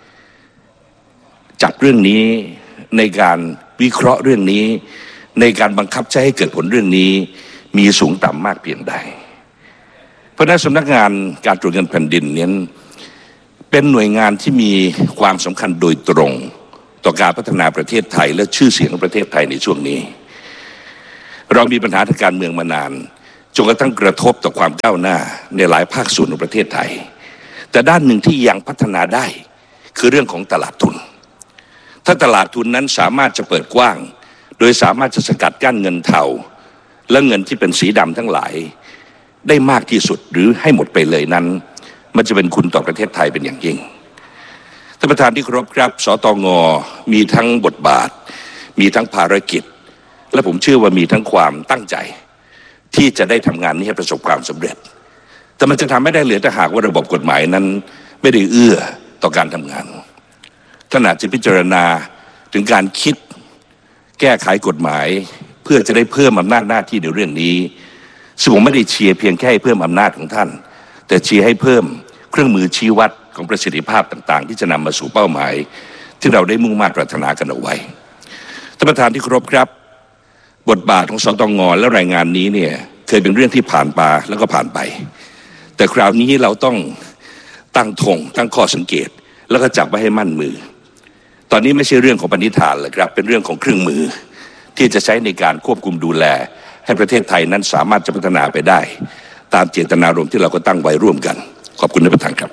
จับเรื่องนี้ในการวิเคราะห์เรื่องนี้ในการบังคับใช้ให้เกิดผลเรื่องนี้มีสูงต่ำมากเพียงใดเพราะฉะนั้นสำนักงานการตรวจเงินแผ่นดินนี้เป็นหน่วยงานที่มีความสำคัญโดยตรงต่อการพัฒนาประเทศไทยและชื่อเสียงของประเทศไทยในช่วงนี้เรามีปัญหาทางการเมืองมานานจนกระทั่งกระทบต่อความก้าวหน้าในหลายภาคส่วนของประเทศไทยแต่ด้านหนึ่งที่ยังพัฒนาได้คือเรื่องของตลาดทุนถ้าตลาดทุนนั้นสามารถจะเปิดกว้างโดยสามารถจะสกัดกั้นเงินเทาและเงินที่เป็นสีดำทั้งหลายได้มากที่สุดหรือให้หมดไปเลยนั้นมันจะเป็นคุณต่อประเทศไทยเป็นอย่างยิ่งท่านประธานที่เคารพครับสตง.มีทั้งบทบาทมีทั้งภารกิจและผมเชื่อว่ามีทั้งความตั้งใจที่จะได้ทำงานนี้ให้ประสบความสำเร็จแต่มันจะทำไม่ได้เหลือแต่หากว่าระบบกฎหมายนั้นไม่ได้เอื้อต่อการทำงานท่านอาจจะพิจารณาถึงการคิดแก้ไขกฎหมายเพื่อจะได้เพิ่มอำนาจหน้าที่ในเรื่องนี้ซึ่งผมไม่ได้เชียร์เพียงแค่ให้เพิ่มอำนาจของท่านแต่เชียร์ให้เพิ่มเครื่องมือชี้วัดของประสิทธิภาพต่างๆที่จะนำมาสู่เป้าหมายที่เราได้มุ่งมั่นปรารถนากันเอาไว้ท่านประธานที่เคารพครับบทบาทของสตง.และรายงานนี้เนี่ยเคยเป็นเรื่องที่ผ่านมาแล้วก็ผ่านไปแต่คราวนี้เราต้องตั้งธงตั้งข้อสังเกตแล้วก็จับไว้ให้มั่นมือตอนนี้ไม่ใช่เรื่องของปณิธานเลยครับเป็นเรื่องของเครื่องมือที่จะใช้ในการควบคุมดูแลให้ประเทศไทยนั้นสามารถจะพัฒนาไปได้ตามเจตนารมณ์ที่เราก็ตั้งไว้ร่วมกันขอบคุณท่านประธานครับ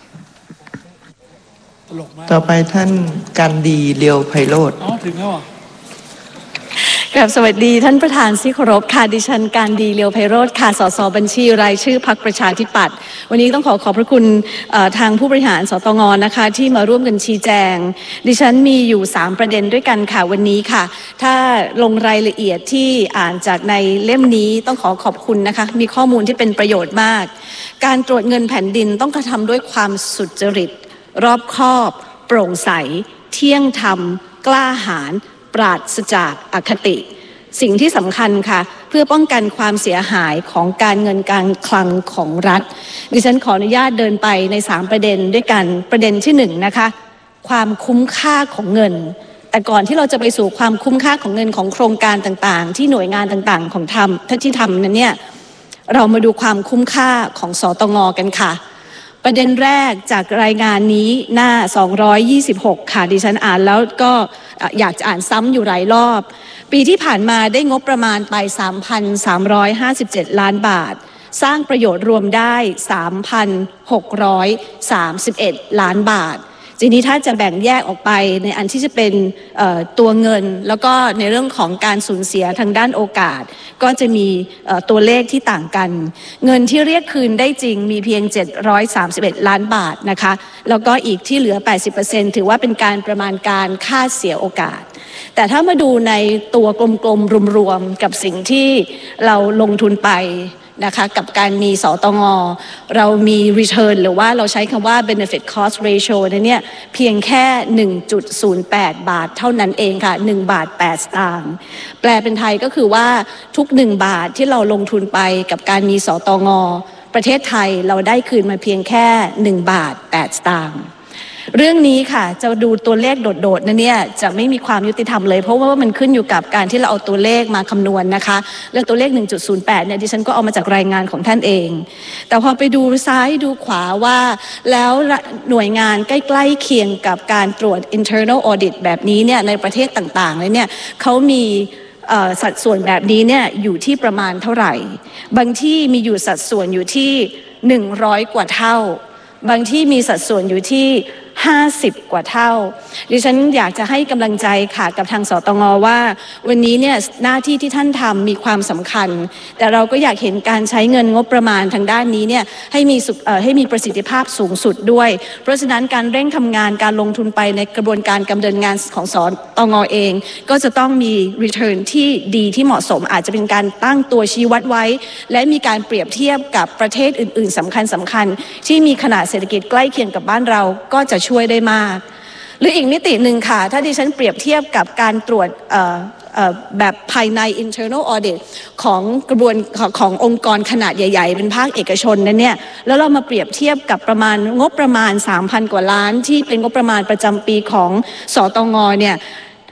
ต่อไปท่านกันดีเลียวไพโรจน์
อ๋อถึงแล้ว
ครับสวัสดีท่านประธานที่เคารพค่ะดิฉันการดีเลียวไพโรจน์ค่ะสสบัญชีรายชื่อพรรคประชาธิปัตย์วันนี้ต้องขอขอบพระคุณทางผู้บริหารสตง.นะคะที่มาร่วมกันชี้แจงดิฉันมีอยู่สามประเด็นด้วยกันค่ะวันนี้ค่ะถ้าลงรายละเอียดที่อ่านจากในเล่มนี้ต้องขอขอบคุณนะคะมีข้อมูลที่เป็นประโยชน์มากการตรวจเงินแผ่นดินต้องกระทำด้วยความสุจริตรอบคอบโปร่งใสเที่ยงธรรมกล้าหาญปราศจากอคติสิ่งที่สำคัญค่ะเพื่อป้องกันความเสียหายของการเงินการคลังของรัฐดิฉันขออนุญาตเดินไปในสามประเด็นด้วยกันประเด็นที่หนึ่งนะคะความคุ้มค่าของเงินแต่ก่อนที่เราจะไปสู่ความคุ้มค่าของเงินของโครงการต่างๆที่หน่วยงานต่างๆของทำที่ทำนั้นเนี่ยเรามาดูความคุ้มค่าของสตง.กันค่ะประเด็นแรกจากรายงานนี้หน้าสองร้อยยี่สิบหกค่ะดิฉันอ่านแล้วก็อยากจะอ่านซ้ำอยู่หลายรอบปีที่ผ่านมาได้งบประมาณไป สามพันสามร้อยห้าสิบเจ็ด ล้านบาทสร้างประโยชน์รวมได้ สามพันหกร้อยสามสิบเอ็ด ล้านบาททีนี้ถ้าจะแบ่งแยกออกไปในอันที่จะเป็นตัวเงินแล้วก็ในเรื่องของการสูญเสียทางด้านโอกาสก็จะมีตัวเลขที่ต่างกันเงินที่เรียกคืนได้จริงมีเพียงเจ็ดร้อยสามสิบเอ็ดล้านบาทนะคะแล้วก็อีกที่เหลือ แปดสิบเปอร์เซ็นต์ ถือว่าเป็นการประมาณการค่าเสียโอกาสแต่ถ้ามาดูในตัวกลมๆรวมๆกับสิ่งที่เราลงทุนไปนะคะกับการมีสตง.เรามี return หรือว่าเราใช้คำว่า benefit cost ratio นั้นเนี่ยเพียงแค่ หนึ่งจุดศูนย์แปด บาทเท่านั้นเองค่ะหนึ่งบาทแปดสตางค์แปลเป็นไทยก็คือว่าทุกหนึ่งบาทที่เราลงทุนไปกับการมีสตง.ประเทศไทยเราได้คืนมาเพียงแค่หนึ่งบาทแปดสตางค์เรื่องนี้ค่ะจะดูตัวเลขโดดๆนั่นเนี่ยจะไม่มีความยุติธรรมเลยเพราะว่ามันขึ้นอยู่กับการที่เราเอาตัวเลขมาคำนวณนะคะเรื่องตัวเลข หนึ่งจุดศูนย์แปด เนี่ยดิฉันก็เอามาจากรายงานของท่านเองแต่พอไปดูซ้ายดูขวาว่าแล้วหน่วยงานใกล้ๆเคียงกับการตรวจ internal audit แบบนี้เนี่ยในประเทศต่างๆเลยเนี่ยเขามีสัดส่วนแบบนี้เนี่ยอยู่ที่ประมาณเท่าไหร่บางที่มีอยู่สัดส่วนอยู่ที่หนึ่งร้อยกว่าเท่าบางที่มีสัดส่วนอยู่ที่ห้าสิบกว่าเท่าดิฉันอยากจะให้กำลังใจค่ะกับทางสตง.ว่าวันนี้เนี่ยหน้าที่ที่ท่านทำมีความสำคัญแต่เราก็อยากเห็นการใช้เงินงบประมาณทางด้านนี้เนี่ยให้มีเอ่อให้มีประสิทธิภาพสูงสุดด้วยเพราะฉะนั้นการเร่งทำงานการลงทุนไปในกระบวนการดำเนินงานของสตง.เองก็จะต้องมี return ที่ดีที่เหมาะสมอาจจะเป็นการตั้งตัวชี้วัดไว้และมีการเปรียบเทียบกับประเทศอื่นๆสำคัญสำคัญที่มีขนาดเศรษฐกิจใกล้เคียงกับบ้านเราก็จะช่วยได้มากหรืออีกมิติหนึ่งค่ะถ้าดิฉันเปรียบเทียบกับการตรวจแบบภายใน internal audit ของกระบวนของขององค์กรขนาดใหญ่ๆเป็นภาคเอกชนนั้นเนี่ยแล้วเรามาเปรียบเทียบกับประมาณงบประมาณ สามพัน กว่าล้านที่เป็นงบประมาณประจำปีของสตง.เนี่ย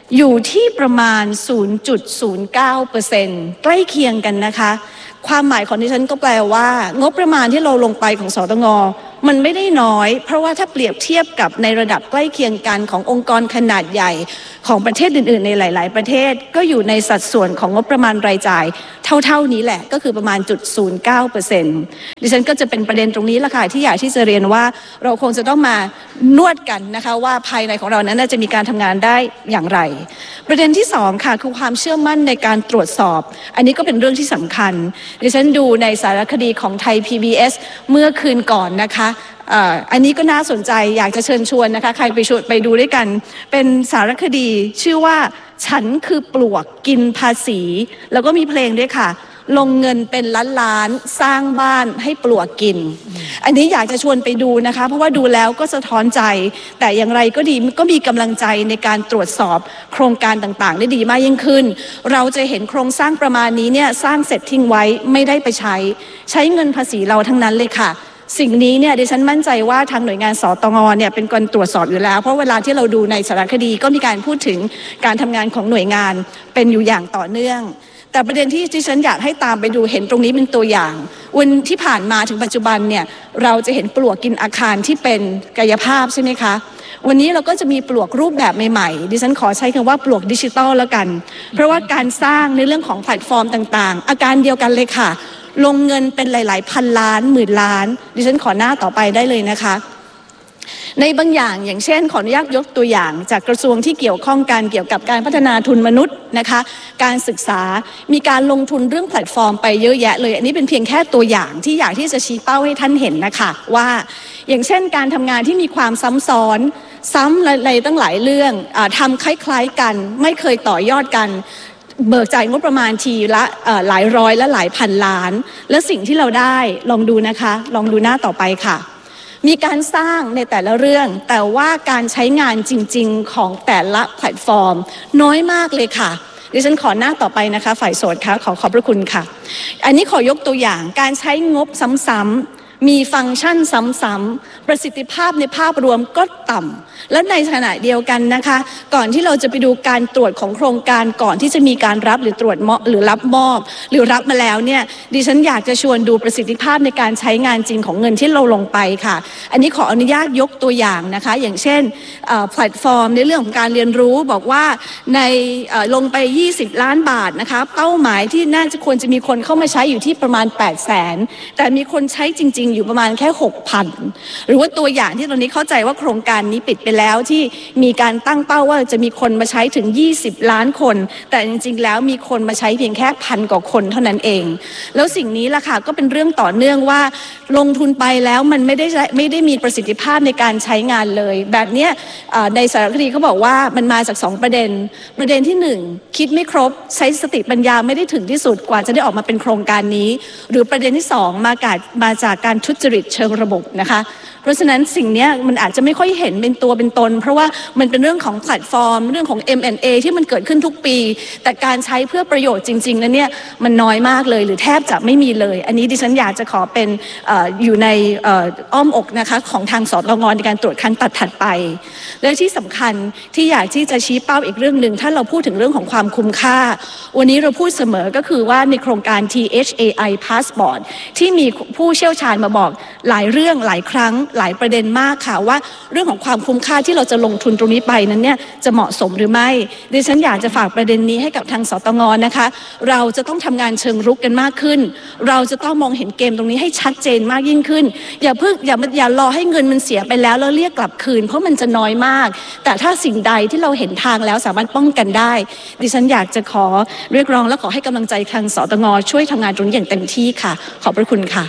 อยู่ที่ประมาณ ศูนย์จุดศูนย์เก้าเปอร์เซ็นต์ ใกล้เคียงกันนะคะความหมายของดิฉันก็แปลว่างบประมาณที่เราลงไปของสตง.มันไม่ได้น้อยเพราะว่าถ้าเปรียบเทียบกับในระดับใกล้เคียงกันขององค์กรขนาดใหญ่ของประเทศอื่นๆในหลายๆประเทศก็อยู่ในสัดส่วนของงบประมาณรายจ่ายเท่าๆนี้แหละก็คือประมาณ จุดศูนย์เก้าเปอร์เซ็นต์ ดิฉันก็จะเป็นประเด็นตรงนี้ละค่ะที่อยากที่จะเรียนว่าเราคงจะต้องมานวดกันนะคะว่าภายในของเรานั้นจะมีการทำงานได้อย่างไรประเด็นที่สองค่ะคือความเชื่อมั่นในการตรวจสอบอันนี้ก็เป็นเรื่องที่สำคัญดิฉันดูในสารคดีของไทย พี บี เอส เมื่อคืนก่อนนะคะอันนี้ก็น่าสนใจอยากจะเชิญชวนนะคะใครไปชวนไปดูด้วยกันเป็นสารคดีชื่อว่าฉันคือปลวกกินภาษีแล้วก็มีเพลงด้วยค่ะลงเงินเป็นล้านล้านสร้างบ้านให้ปลวกกินอันนี้อยากจะชวนไปดูนะคะเพราะว่าดูแล้วก็สะท้อนใจแต่อย่างไรก็ดีก็มีกำลังใจในการตรวจสอบโครงการต่างๆได้ดีมากยิ่งขึ้นเราจะเห็นโครงสร้างประมาณนี้เนี่ยสร้างเสร็จทิ้งไว้ไม่ได้ไปใช้ใช้เงินภาษีเราทั้งนั้นเลยค่ะสิ่งนี้เนี่ยดิฉันมั่นใจว่าทางหน่วยงานสตง.เนี่ยเป็นคนตรวจสอบอยู่แล้วเพราะเวลาที่เราดูในสารคดีก็มีการพูดถึงการทำงานของหน่วยงานเป็นอยู่อย่างต่อเนื่องแต่ประเด็นที่ดิฉันอยากให้ตามไปดูเห็นตรงนี้เป็นตัวอย่างวันที่ผ่านมาถึงปัจจุบันเนี่ยเราจะเห็นปลวกกินอาคารที่เป็นกายภาพใช่ไหมคะวันนี้เราก็จะมีปลวกรูปแบบใหม่ๆดิฉันขอใช้คำว่าปลวกดิจิตอลแล้วกันเพราะว่าการสร้างในเรื่องของแพลตฟอร์มต่างๆอาการเดียวกันเลยค่ะลงเงินเป็นหลายๆพันล้านหมื่นล้านดิฉันขอหน้าต่อไปได้เลยนะคะในบางอย่างอย่างเช่นขออนุญาตยกตัวอย่างจากกระทรวงที่เกี่ยวข้องกันเกี่ยวกับการพัฒนาทุนมนุษย์นะคะการศึกษามีการลงทุนเรื่องแพลตฟอร์มไปเยอะแยะเลยอันนี้เป็นเพียงแค่ตัวอย่างที่อยากที่จะชี้เป้าให้ท่านเห็นนะคะว่าอย่างเช่นการทำงานที่มีความซ้ำซ้อนซ้ำอะไรตั้งหลายเรื่องอ่าทำคล้ายๆกันไม่เคยต่อยอดกันเบิกจ่ายงบประมาณทีละหลายร้อยและหลายพันล้านและสิ่งที่เราได้ลองดูนะคะลองดูหน้าต่อไปค่ะมีการสร้างในแต่ละเรื่องแต่ว่าการใช้งานจริงๆของแต่ละแพลตฟอร์มน้อยมากเลยค่ะดิฉันขอหน้าต่อไปนะคะฝ่ายโสดค่ะขอขอบพระคุณค่ะอันนี้ขอยกตัวอย่างการใช้งบซ้ำๆมีฟังก์ชันซ้ำๆประสิทธิภาพในภาพรวมก็ต่ำและในขณะเดียวกันนะคะก่อนที่เราจะไปดูการตรวจของโครงการก่อนที่จะมีการรับหรือตรวจมอบหรือรับมอบหรือรับมาแล้วเนี่ยดิฉันอยากจะชวนดูประสิทธิภาพในการใช้งานจริงของเงินที่เราลงไปค่ะอันนี้ขออนุญาตยกตัวอย่างนะคะอย่างเช่นแพลตฟอร์มในเรื่องของการเรียนรู้บอกว่าในลงไปยี่สิบล้านบาทนะคะเป้าหมายที่น่าจะควรจะมีคนเข้ามาใช้อยู่ที่ประมาณแปดแสนแต่มีคนใช้จริงๆอยู่ประมาณแค่ หกพัน หรือว่าตัวอย่างที่ตอนนี้เข้าใจว่าโครงการนี้ปิดไปแล้วที่มีการตั้งเป้าว่าจะมีคนมาใช้ถึงยี่สิบล้านคนแต่จริงๆแล้วมีคนมาใช้เพียงแค่พันกว่าคนเท่านั้นเองแล้วสิ่งนี้ล่ะค่ะก็เป็นเรื่องต่อเนื่องว่าลงทุนไปแล้วมันไม่ได้ไม่ได้มีประสิทธิภาพในการใช้งานเลยแบบนี้ในสารคดีเขาบอกว่ามันมาจากสองประเด็นประเด็นที่หนึ่งคิดไม่ครบใช้สติปัญญาไม่ได้ถึงที่สุดกว่าจะได้ออกมาเป็นโครงการนี้หรือประเด็นที่สองมาจากมาจากการทุจริตเชิงระบบนะคะเพราะฉะนั้นสิ่งนี้มันอาจจะไม่ค่อยเห็นเป็นตัวเป็นตนเพราะว่ามันเป็นเรื่องของแพลตฟอร์มเรื่องของ เอ็ม แอนด์ เอ ที่มันเกิดขึ้นทุกปีแต่การใช้เพื่อประโยชน์จริงๆนั้นเนี่ยมันน้อยมากเลยหรือแทบจะไม่มีเลยอันนี้ดิฉันอยากจะขอเป็นอ, อยู่ในอ้อมอกนะคะของทางสตง.ในการตรวจขั้นตัดถัดไปและที่สำคัญที่อยากที่จะชี้เป้าอีกเรื่องหนึ่งถ้าเราพูดถึงเรื่องของความคุ้มค่าวันนี้เราพูดเสมอก็คือว่าในโครงการ ที เอช เอ ไอ Passport ที่มีผู้เชี่ยวชาญมาบอกหลายเรื่องหลายครั้งหลายประเด็นมากค่ะว่าเรื่องของความคุ้มค่าที่เราจะลงทุนตรงนี้ไปนั้นเนี่ยจะเหมาะสมหรือไม่ดิฉันอยากจะฝากประเด็นนี้ให้กับทางสตง.นะคะเราจะต้องทำงานเชิงรุกกันมากขึ้นเราจะต้องมองเห็นเกมตรงนี้ให้ชัดเจนมากยิ่งขึ้นอย่าเพิ่งอย่าอย่ารอให้เงินมันเสียไปแล้วแล้วเรียกกลับคืนเพราะมันจะน้อยมากแต่ถ้าสิ่งใดที่เราเห็นทางแล้วสามารถป้องกันได้ดิฉันอยากจะขอเรียกร้องและขอให้กำลังใจทางสตง.ช่วยทำงานตรงนี้อย่างเต็มที่ค่ะขอบพระคุณค่ะ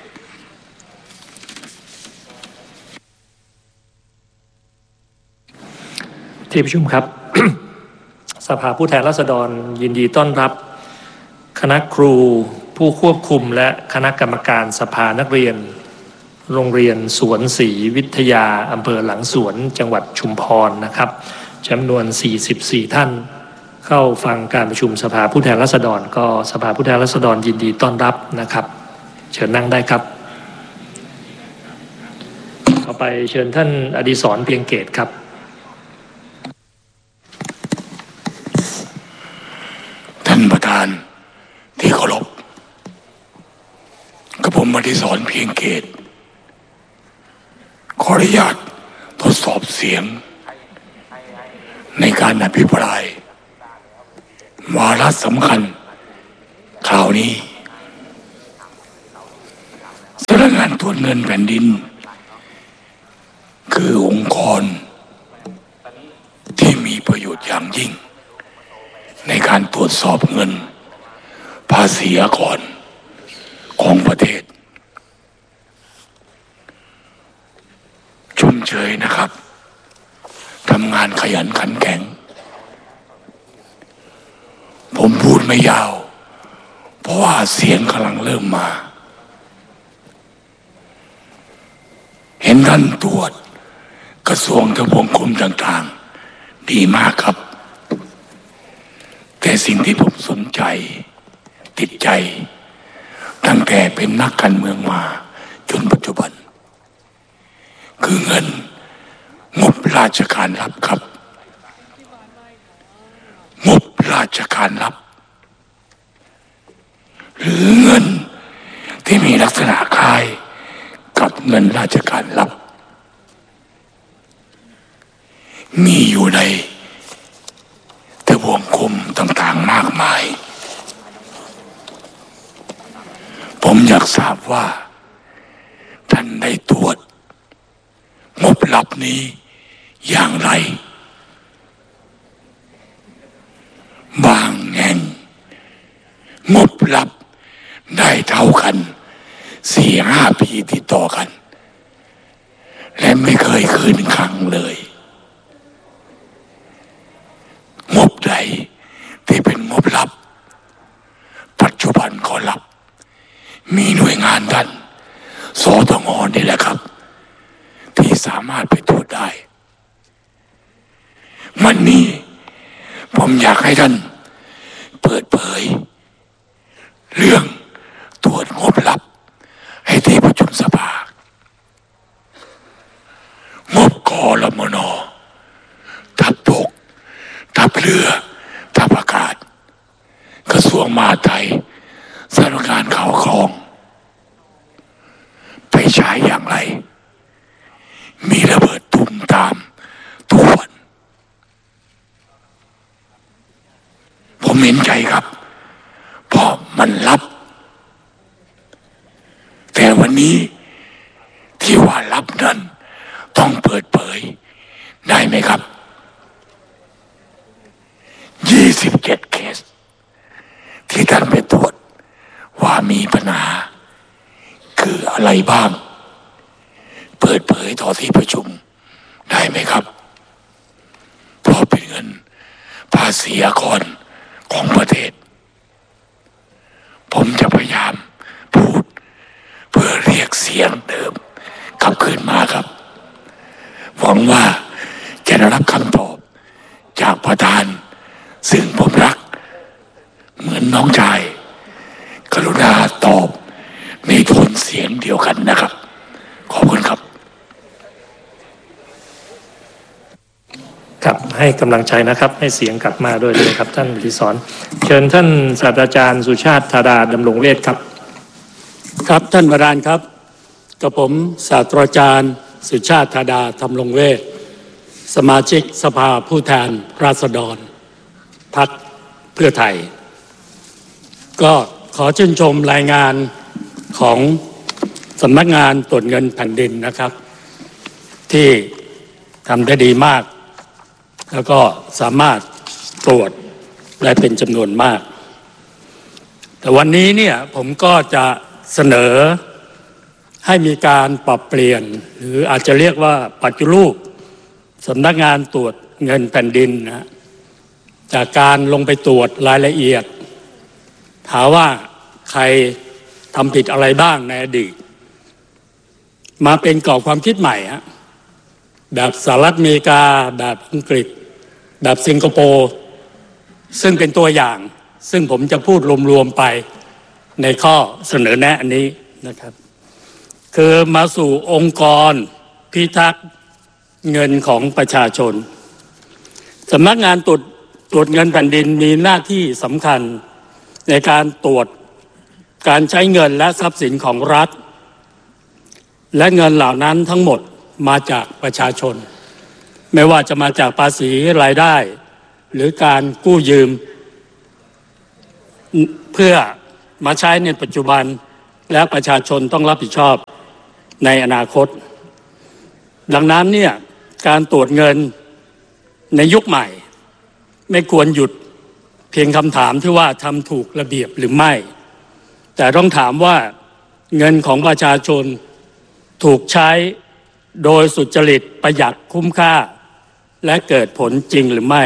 ที่ประชุมครับ สภาผู้แทนราษฎรยินดีต้อนรับคณะครูผู้ควบคุมและคณะกรรมการสภานักเรียนโรงเรียนสวนศรีวิทยาอำเภอหลังสวนจังหวัดชุมพรนะครับจำนวนสี่สิบสี่ท่านเข้าฟังการประชุมสภาผู้แทนราษฎรก็สภาผู้แทนราษฎรยินดีต้อนรับนะครับเชิญนั่งได้ครับต่อไปเชิญท่านอดิศรเพียงเกตครับ
ดิศรเพียงเกตขออนุญาตทดสอบเสียงในการอภิปรายวาระสำคัญคราวนี้สำนักงานตรวจเงินแผ่นดินคือองค์กรที่มีประโยชน์อย่างยิ่งในการตรวจสอบเงินภาษีอากรของประเทศชมเชยนะครับทำงานขยันขันแข็งผมพูดไม่ยาวเพราะว่าเสียงกำลังเริ่มมาเห็นท่านตรวจกระทรวงทบวงกรมต่างๆดีมากครับแต่สิ่งที่ผมสนใจติดใจตั้งแต่เป็นนักการเมืองมาจนปัจจุบันคือเงินงบราชการรับครับงบราชการรับหรือเงินที่มีลักษณะคล้ายกับเงินราชการรับมีอยู่ในทบวงกรมต่างๆมากมายผมอยากทราบว่าท่านได้ตรวจงบลับนี้อย่างไรบางแห่งงบลับได้เท่ากันสี่ห้าปีติดต่อกันและไม่เคยคืนครั้งเลยงบใดที่เป็นงบลับปัจจุบันก็ลับมีหน่วยงานท่านสตง.นี่แหละครับที่สามารถไปตรวจได้วันนี้ผมอยากให้ท่านเปิดเผยเรื่องตรวจงบลับให้ที่ประชุมสภางบกรมน.ทัพบกทัพเรือทัพอากาศกระทรวงมหาดไทยสำนักงานข่าวครองไปใช้อย่างไรมีระเบิดตุ่มตามทุกวันผมเห็นใจครับเพราะมันลับแต่วันนี้ที่ว่าลับนั้นต้องเปิดเผยได้ไหมครับยี่สิบเจ็ดเคสที่ท่านไปตรวจว่ามีปัญหาคืออะไรบ้างเปิดเผยต่อที่ประชุมได้ไหมครับเพราะเป็นเงินภาษีอากรของประเทศผมจะพยายามพูดเพื่อเรียกเสียงเดิมกลับคืนมาครับหวังว่าจะได้รับคำตอบจากประธานซึ่งผมรักเหมือนน้องชายกรุณาตอบในโทนเสียงเดียวกันนะครับขอบคุณครับ
ครับให้กำลังใจนะครับให้เสียงกลับมาด้วยเลยครับท่านอดิศรเชิญท่านศาสตราจารย์สุชาติธาดาดำรงเวชครับ
ครับท่านประธานครับกับผมศาสตราจารย์สุชาติธาดาดำรงเวชสมาชิกสภาผู้แทนราษฎรพรรคเพื่อไทยก็ขอชื่นชมรายงานของสำนักงานตรวจเงินแผ่นดินนะครับที่ทำได้ดีมากแล้วก็สามารถตรวจได้เป็นจำนวนมากแต่วันนี้เนี่ยผมก็จะเสนอให้มีการปรับเปลี่ยนหรืออาจจะเรียกว่าปฏิรูปสำนักงานตรวจเงินแผ่นดินนะจากการลงไปตรวจรายละเอียดถามว่าใครทำผิดอะไรบ้างในอดีตมาเป็นกรอบความคิดใหม่ฮะแบบสหรัฐอเมริกาแบบอังกฤษแบบสิงคโปร์ซึ่งเป็นตัวอย่างซึ่งผมจะพูดรวมๆไปในข้อเสนอแนะอันนี้นะครับคือมาสู่องค์กรพิทักษ์เงินของประชาชนสำนักงานตรวจตรวจเงินแผ่นดินมีหน้าที่สำคัญในการตรวจการใช้เงินและทรัพย์สินของรัฐและเงินเหล่านั้นทั้งหมดมาจากประชาชนไม่ว่าจะมาจากภาษีรายได้หรือการกู้ยืมเพื่อมาใช้ในปัจจุบันและประชาชนต้องรับผิดชอบในอนาคตดังนั้นเนี่ยการตรวจเงินในยุคใหม่ไม่ควรหยุดเพียงคำถามที่ว่าทำถูกระเบียบหรือไม่แต่ต้องถามว่าเงินของประชาชนถูกใช้โดยสุจริตประหยัดคุ้มค่าและเกิดผลจริงหรือไม่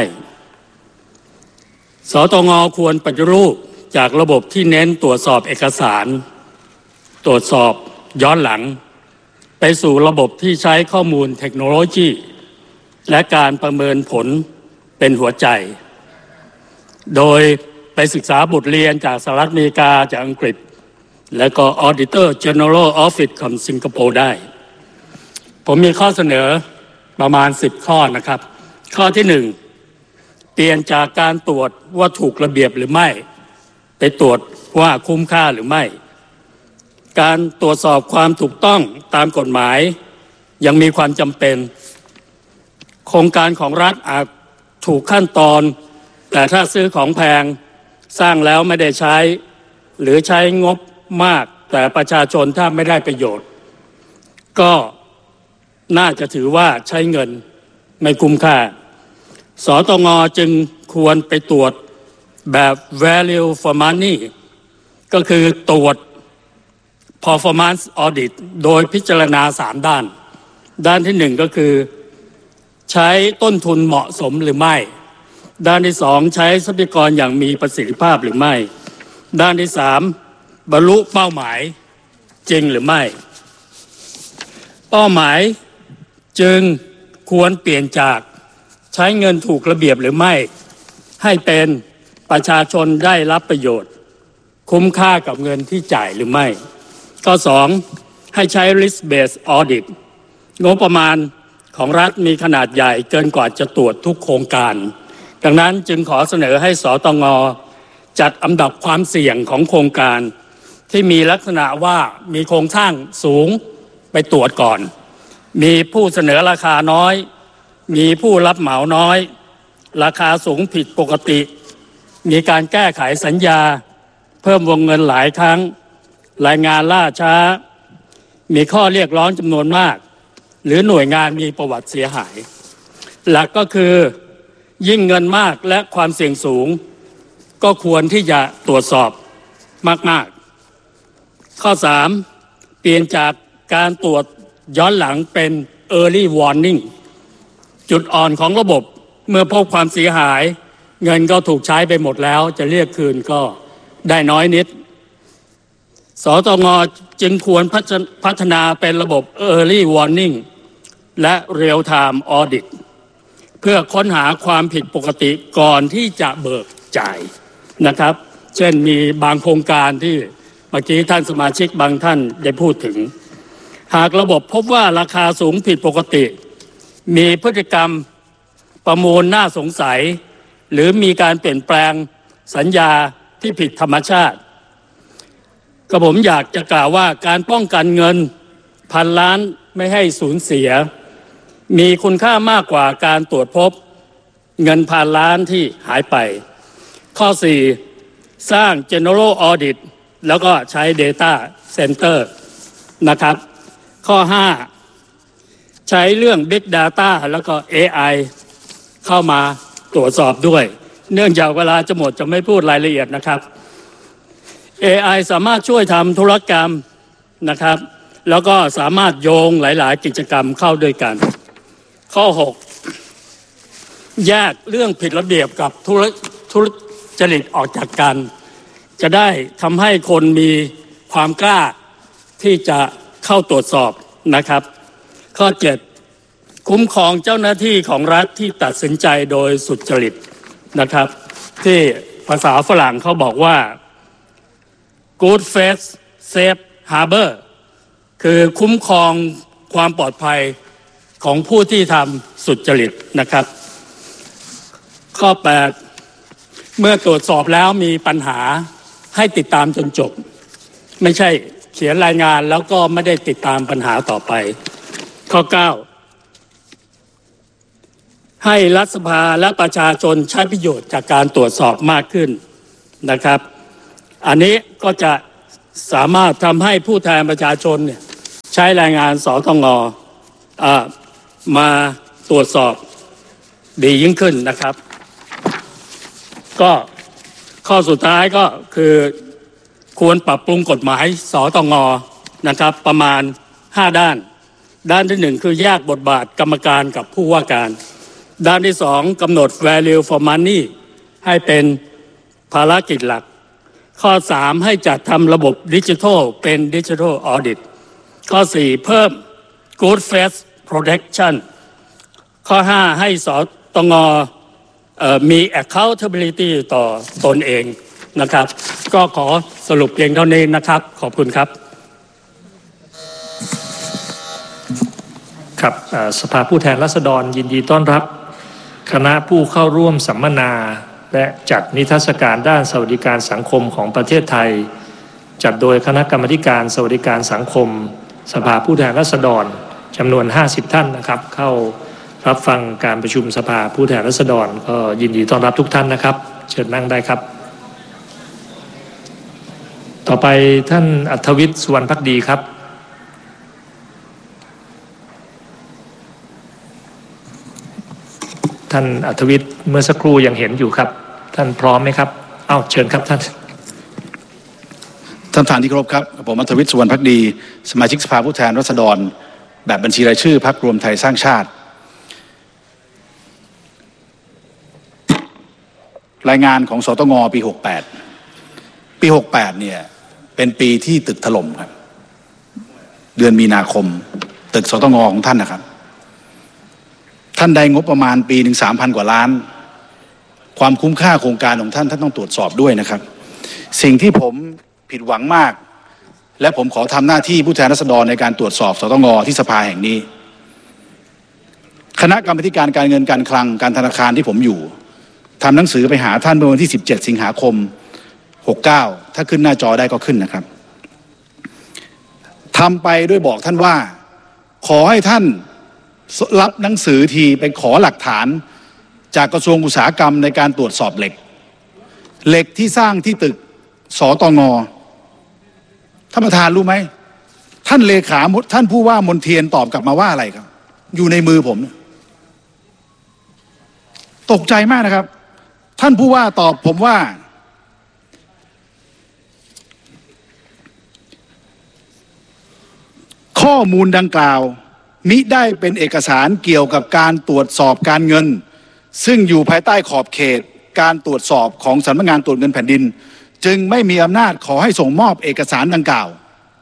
สตง.ควรปฏิรูปจากระบบที่เน้นตรวจสอบเอกสารตรวจสอบย้อนหลังไปสู่ระบบที่ใช้ข้อมูลเทคโนโลยีและการประเมินผลเป็นหัวใจโดยไปศึกษาบทเรียนจากสหรัฐอเมริกาจากอังกฤษและก็ Auditor General Office ของสิงคโปร์ได้ผมมีข้อเสนอประมาณสิบข้อนะครับข้อที่หนึ่งเปลี่ยนจากการตรวจว่าถูกระเบียบหรือไม่ไปตรวจว่าคุ้มค่าหรือไม่การตรวจสอบความถูกต้องตามกฎหมายยังมีความจำเป็นโครงการของรัฐอาจถูกขั้นตอนแต่ถ้าซื้อของแพงสร้างแล้วไม่ได้ใช้หรือใช้งบมากแต่ประชาชนถ้าไม่ได้ประโยชน์ก็น่าจะถือว่าใช้เงินไม่คุ้มค่าสตง.จึงควรไปตรวจแบบ value for money ก็คือตรวจ performance audit โดยพิจารณาสามด้านด้านที่หนึ่งก็คือใช้ต้นทุนเหมาะสมหรือไม่ด้านที่สองใช้ทรัพยากรอย่างมีประสิทธิภาพหรือไม่ด้านที่สามบรรลุเป้าหมายจริงหรือไม่เป้าหมายจึงควรเปลี่ยนจากใช้เงินถูกระเบียบหรือไม่ให้เป็นประชาชนได้รับประโยชน์คุ้มค่ากับเงินที่จ่ายหรือไม่ข้อสองให้ใช้ risk based audit งบประมาณของรัฐมีขนาดใหญ่เกินกว่าจะตรวจทุกโครงการดังนั้นจึงขอเสนอให้สตง.จัดอันดับความเสี่ยงของโครงการที่มีลักษณะว่ามีโครงสร้างสูงไปตรวจก่อนมีผู้เสนอราคาน้อยมีผู้รับเหมาน้อยราคาสูงผิดปกติมีการแก้ไขสัญญาเพิ่มวงเงินหลายครั้งรายงานล่าช้ามีข้อเรียกร้องจำนวนมากหรือหน่วยงานมีประวัติเสียหายหลักก็คือยิ่งเงินมากและความเสี่ยงสูงก็ควรที่จะตรวจสอบมากๆข้อสามเปลี่ยนจากการตรวจย้อนหลังเป็น early warning จุดอ่อนของระบบเมื่อพบความเสียหายเงินก็ถูกใช้ไปหมดแล้วจะเรียกคืนก็ได้น้อยนิดสตง.จึงควรพัฒนาเป็นระบบ early warning และ real time audit เพื่อค้นหาความผิดปกติก่อนที่จะเบิกจ่ายนะครับเช่นมีบางโครงการที่เมื่อกี้ท่านสมาชิกบางท่านได้พูดถึงหากระบบพบว่าราคาสูงผิดปกติมีพฤติกรรมประมูลน่าสงสัยหรือมีการเปลี่ยนแปลงสัญญาที่ผิดธรรมชาติก็ผมอยากจะกล่าวว่าการป้องกันเงินพันล้านไม่ให้สูญเสียมีคุณค่ามากกว่าการตรวจพบเงินพันล้านที่หายไปข้อสี่สร้าง General Audit แล้วก็ใช้ Data Center นะครับข้อห้าใช้เรื่อง Big Data แล้วก็ เอ ไอ เข้ามาตรวจสอบด้วยเนื่องจากเวลาจะหมดจะไม่พูดรายละเอียดนะครับ เอ ไอ สามารถช่วยทำธุรกรรมนะครับแล้วก็สามารถโยงหลายๆกิจกรรมเข้าด้วยกันข้อหกแยกเรื่องผิดระเบียบกับธุรธุรจริตออกจากกันจะได้ทำให้คนมีความกล้าที่จะเข้าตรวจสอบนะครับข้อเจ็ดคุ้มครองเจ้าหน้าที่ของรัฐที่ตัดสินใจโดยสุจริตนะครับที่ภาษาฝรั่งเขาบอกว่า good faith safe harbor คือคุ้มครองความปลอดภัยของผู้ที่ทำสุจริตนะครับข้อแปดเมื่อตรวจสอบแล้วมีปัญหาให้ติดตามจนจบไม่ใช่เขียนรายงานแล้วก็ไม่ได้ติดตามปัญหาต่อไปข้อเก้าให้รัฐสภาและประชาชนใช้ประโยชน์จากการตรวจสอบมากขึ้นนะครับอันนี้ก็จะสามารถทำให้ผู้แทนประชาชนเนี่ยใช้รายงานสตง.มาตรวจสอบดียิ่งขึ้นนะครับก็ข้อสุดท้ายก็คือควรปรับปรุงกฎหมายสตง.นะครับประมาณห้าด้านด้านที่หนึ่งคือแยกบทบาทกรรมการกับผู้ว่าการด้านที่สองกำหนด value for money ให้เป็นภารกิจหลักข้อสามให้จัดทำระบบดิจิทัลเป็นดิจิทัลออดิตข้อสี่เพิ่ม good faith protection ข้อห้าให้สตง.มี accountability ต่อตนเองนะครับก็ขอสรุปเพียงเท่านี้นะครับขอบคุณครับ
ครับสภาผู้แทนราษฎรยินดีต้อนรับคณะผู้เข้าร่วมสัมมนาและจัดนิทรรศการด้านสวัสดิการสังคมของประเทศไทยจัดโดยคณะกรรมการสวัสดิการสังคมสภาผู้แทนราษฎรจำนวนห้าสิบท่านนะครับเข้ารับฟังการประชุมสภาผู้แทนราษฎรก็ยินดีต้อนรับทุกท่านนะครับเชิญนั่งได้ครับต่อไปท่านอัธวิทย์สุวรรณภักดีครับท่านอัธวิทย์เมื่อสักครู่ยังเห็นอยู่ครับท่านพร้อมไหมครับอ้าวเชิญครับท่าน
ท่านประธานที่เคารพครับผมอัธวิทย์สุวรรณภักดีสมาชิกสภาผู้แทนราษฎรแบบบัญชีรายชื่อพรรครวมไทยสร้างชาติรายงานของสตง.ปีหกแปดปีหกแปดเนี่ยเป็นปีที่ตึกถล่มครับเดือนมีนาคมตึกสตง.ของท่านนะครับท่านได้งบประมาณปีหนึ่งสามพันกว่าล้านความคุ้มค่าโครงการของท่านท่านต้องตรวจสอบด้วยนะครับสิ่งที่ผมผิดหวังมากและผมขอทำหน้าที่ผู้แทนราษฎรในการตรวจสอบสตง.ที่สภาแห่งนี้คณะกรรมการการเงินการคลังการธนาคารที่ผมอยู่ทำหนังสือไปหาท่านเมื่อวันที่สิบเจ็ดสิงหาคมหกเก้าถ้าขึ้นหน้าจอได้ก็ขึ้นนะครับทำไปด้วยบอกท่านว่าขอให้ท่านรับหนังสือทีไปขอหลักฐานจากกระทรวงอุตสาหกรรมในการตรวจสอบเหล็กเหล็กที่สร้างที่ตึกสตง.ท่านประธานรู้ไหมท่านเลขาท่านผู้ว่ามนเทียนตอบกลับมาว่าอะไรครับอยู่ในมือผมตกใจมากนะครับท่านผู้ว่าตอบผมว่าข้อมูลดังกล่าวมิได้เป็นเอกสารเกี่ยวกับการตรวจสอบการเงินซึ่งอยู่ภายใต้ขอบเขตการตรวจสอบของสำนักงานตรวจเงินแผ่นดินจึงไม่มีอำนาจขอให้ส่งมอบเอกสารดังกล่าว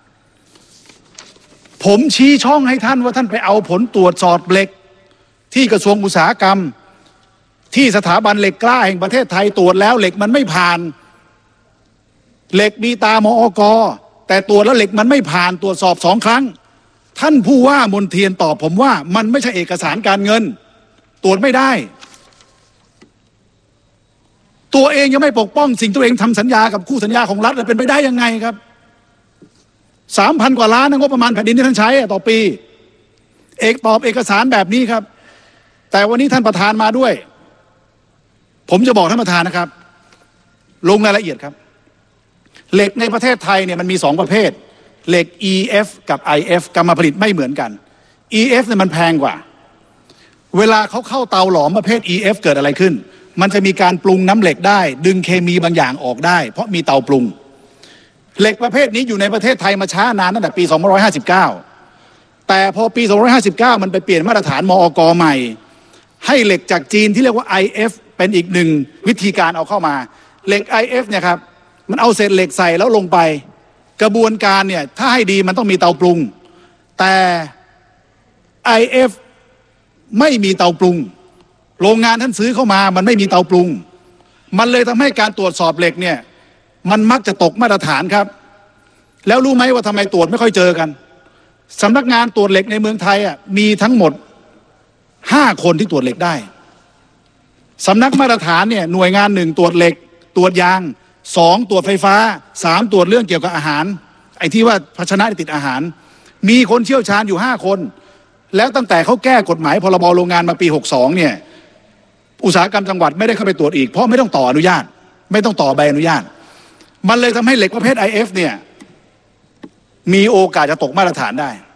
ผมชี้ช่องให้ท่านว่าท่านไปเอาผลตรวจสอบเหล็กที่กระทรวงอุตสาหกรรมที่สถาบันเหล็กกล้าแห่งประเทศไทยตรวจแล้วเหล็กมันไม่ผ่านเหล็กมีตามอก.แต่ตรวจแล้วเหล็กมันไม่ผ่านตรวจสอบสองครั้งท่านผู้ว่ามนเทียนตอบผมว่ามันไม่ใช่เอกสารการเงินตรวจไม่ได้ตัวเองยังไม่ปกป้องสิ่งตัวเองทำสัญญากับคู่สัญญาของรัฐเป็นไปได้ยังไงครับสามพันกว่าล้านงบประมาณแผ่นดินที่ท่านใช้ต่อปีเอกตอบเอกสารแบบนี้ครับแต่วันนี้ท่านประธานมาด้วยผมจะบอกท่านประธานนะครับลงรายละเอียดครับเหล็กในประเทศไทยเนี่ยมันมีสองประเภทเหล็ก อี เอฟ กับ ไอ เอฟ กรรมผลิตไม่เหมือนกัน อี เอฟ เนี่ยมันแพงกว่าเวลาเขาเข้าเตาหลอมประเภท อี เอฟ เกิดอะไรขึ้นมันจะมีการปรุงน้ำเหล็กได้ดึงเคมีบางอย่างออกได้เพราะมีเตาปรุงเหล็กประเภทนี้อยู่ในประเทศไทยมาช้านานตั้งแต่ปีสองพันห้าร้อยห้าสิบเก้าแต่พอปีสองพันห้าร้อยห้าสิบเก้ามันไปเปลี่ยนมาตรฐานมอก.ใหม่ให้เหล็กจากจีนที่เรียกว่า ไอ เอฟ เป็นอีกหนึ่งวิธีการเอาเข้ามาเหล็ก ไอ เอฟ เนี่ยครับมันเอาเศษเหล็กใส่แล้วลงไปกระบวนการเนี่ยถ้าให้ดีมันต้องมีเตาปรุงแต่ ไอ เอฟ ไม่มีเตาปรุงโรงงานท่านซื้อเข้ามามันไม่มีเตาปรุงมันเลยทำให้การตรวจสอบเหล็กเนี่ยมันมักจะตกมาตรฐานครับแล้วรู้ไหมว่าทำไมตรวจไม่ค่อยเจอกันสำนักงานตรวจเหล็กในเมืองไทยอ่ะมีทั้งหมดห้าคนที่ตรวจเหล็กได้สำนักมาตรฐานเนี่ยหน่วยงานหนึ่งตรวจเหล็กตรวจยางสองตรวจไฟฟ้าสามตรวจเรื่องเกี่ยวกับอาหารไอ้ที่ว่าภาชนะติดอาหารมีคนเชี่ยวชาญอยู่ห้าคนแล้วตั้งแต่เขาแก้กฎหมายพรบโรงงานมาปีหกสองเนี่ยอุตสาหกรรมจังหวัดไม่ได้เข้าไปตรวจอีกเพราะไม่ต้องต่ออนุญาตไม่ต้องต่อใบอนุญาตมันเลยทำให้เหล็กประเภท ไอ เอฟ เนี่ยมีโอกาสจะตกมาตรฐานได้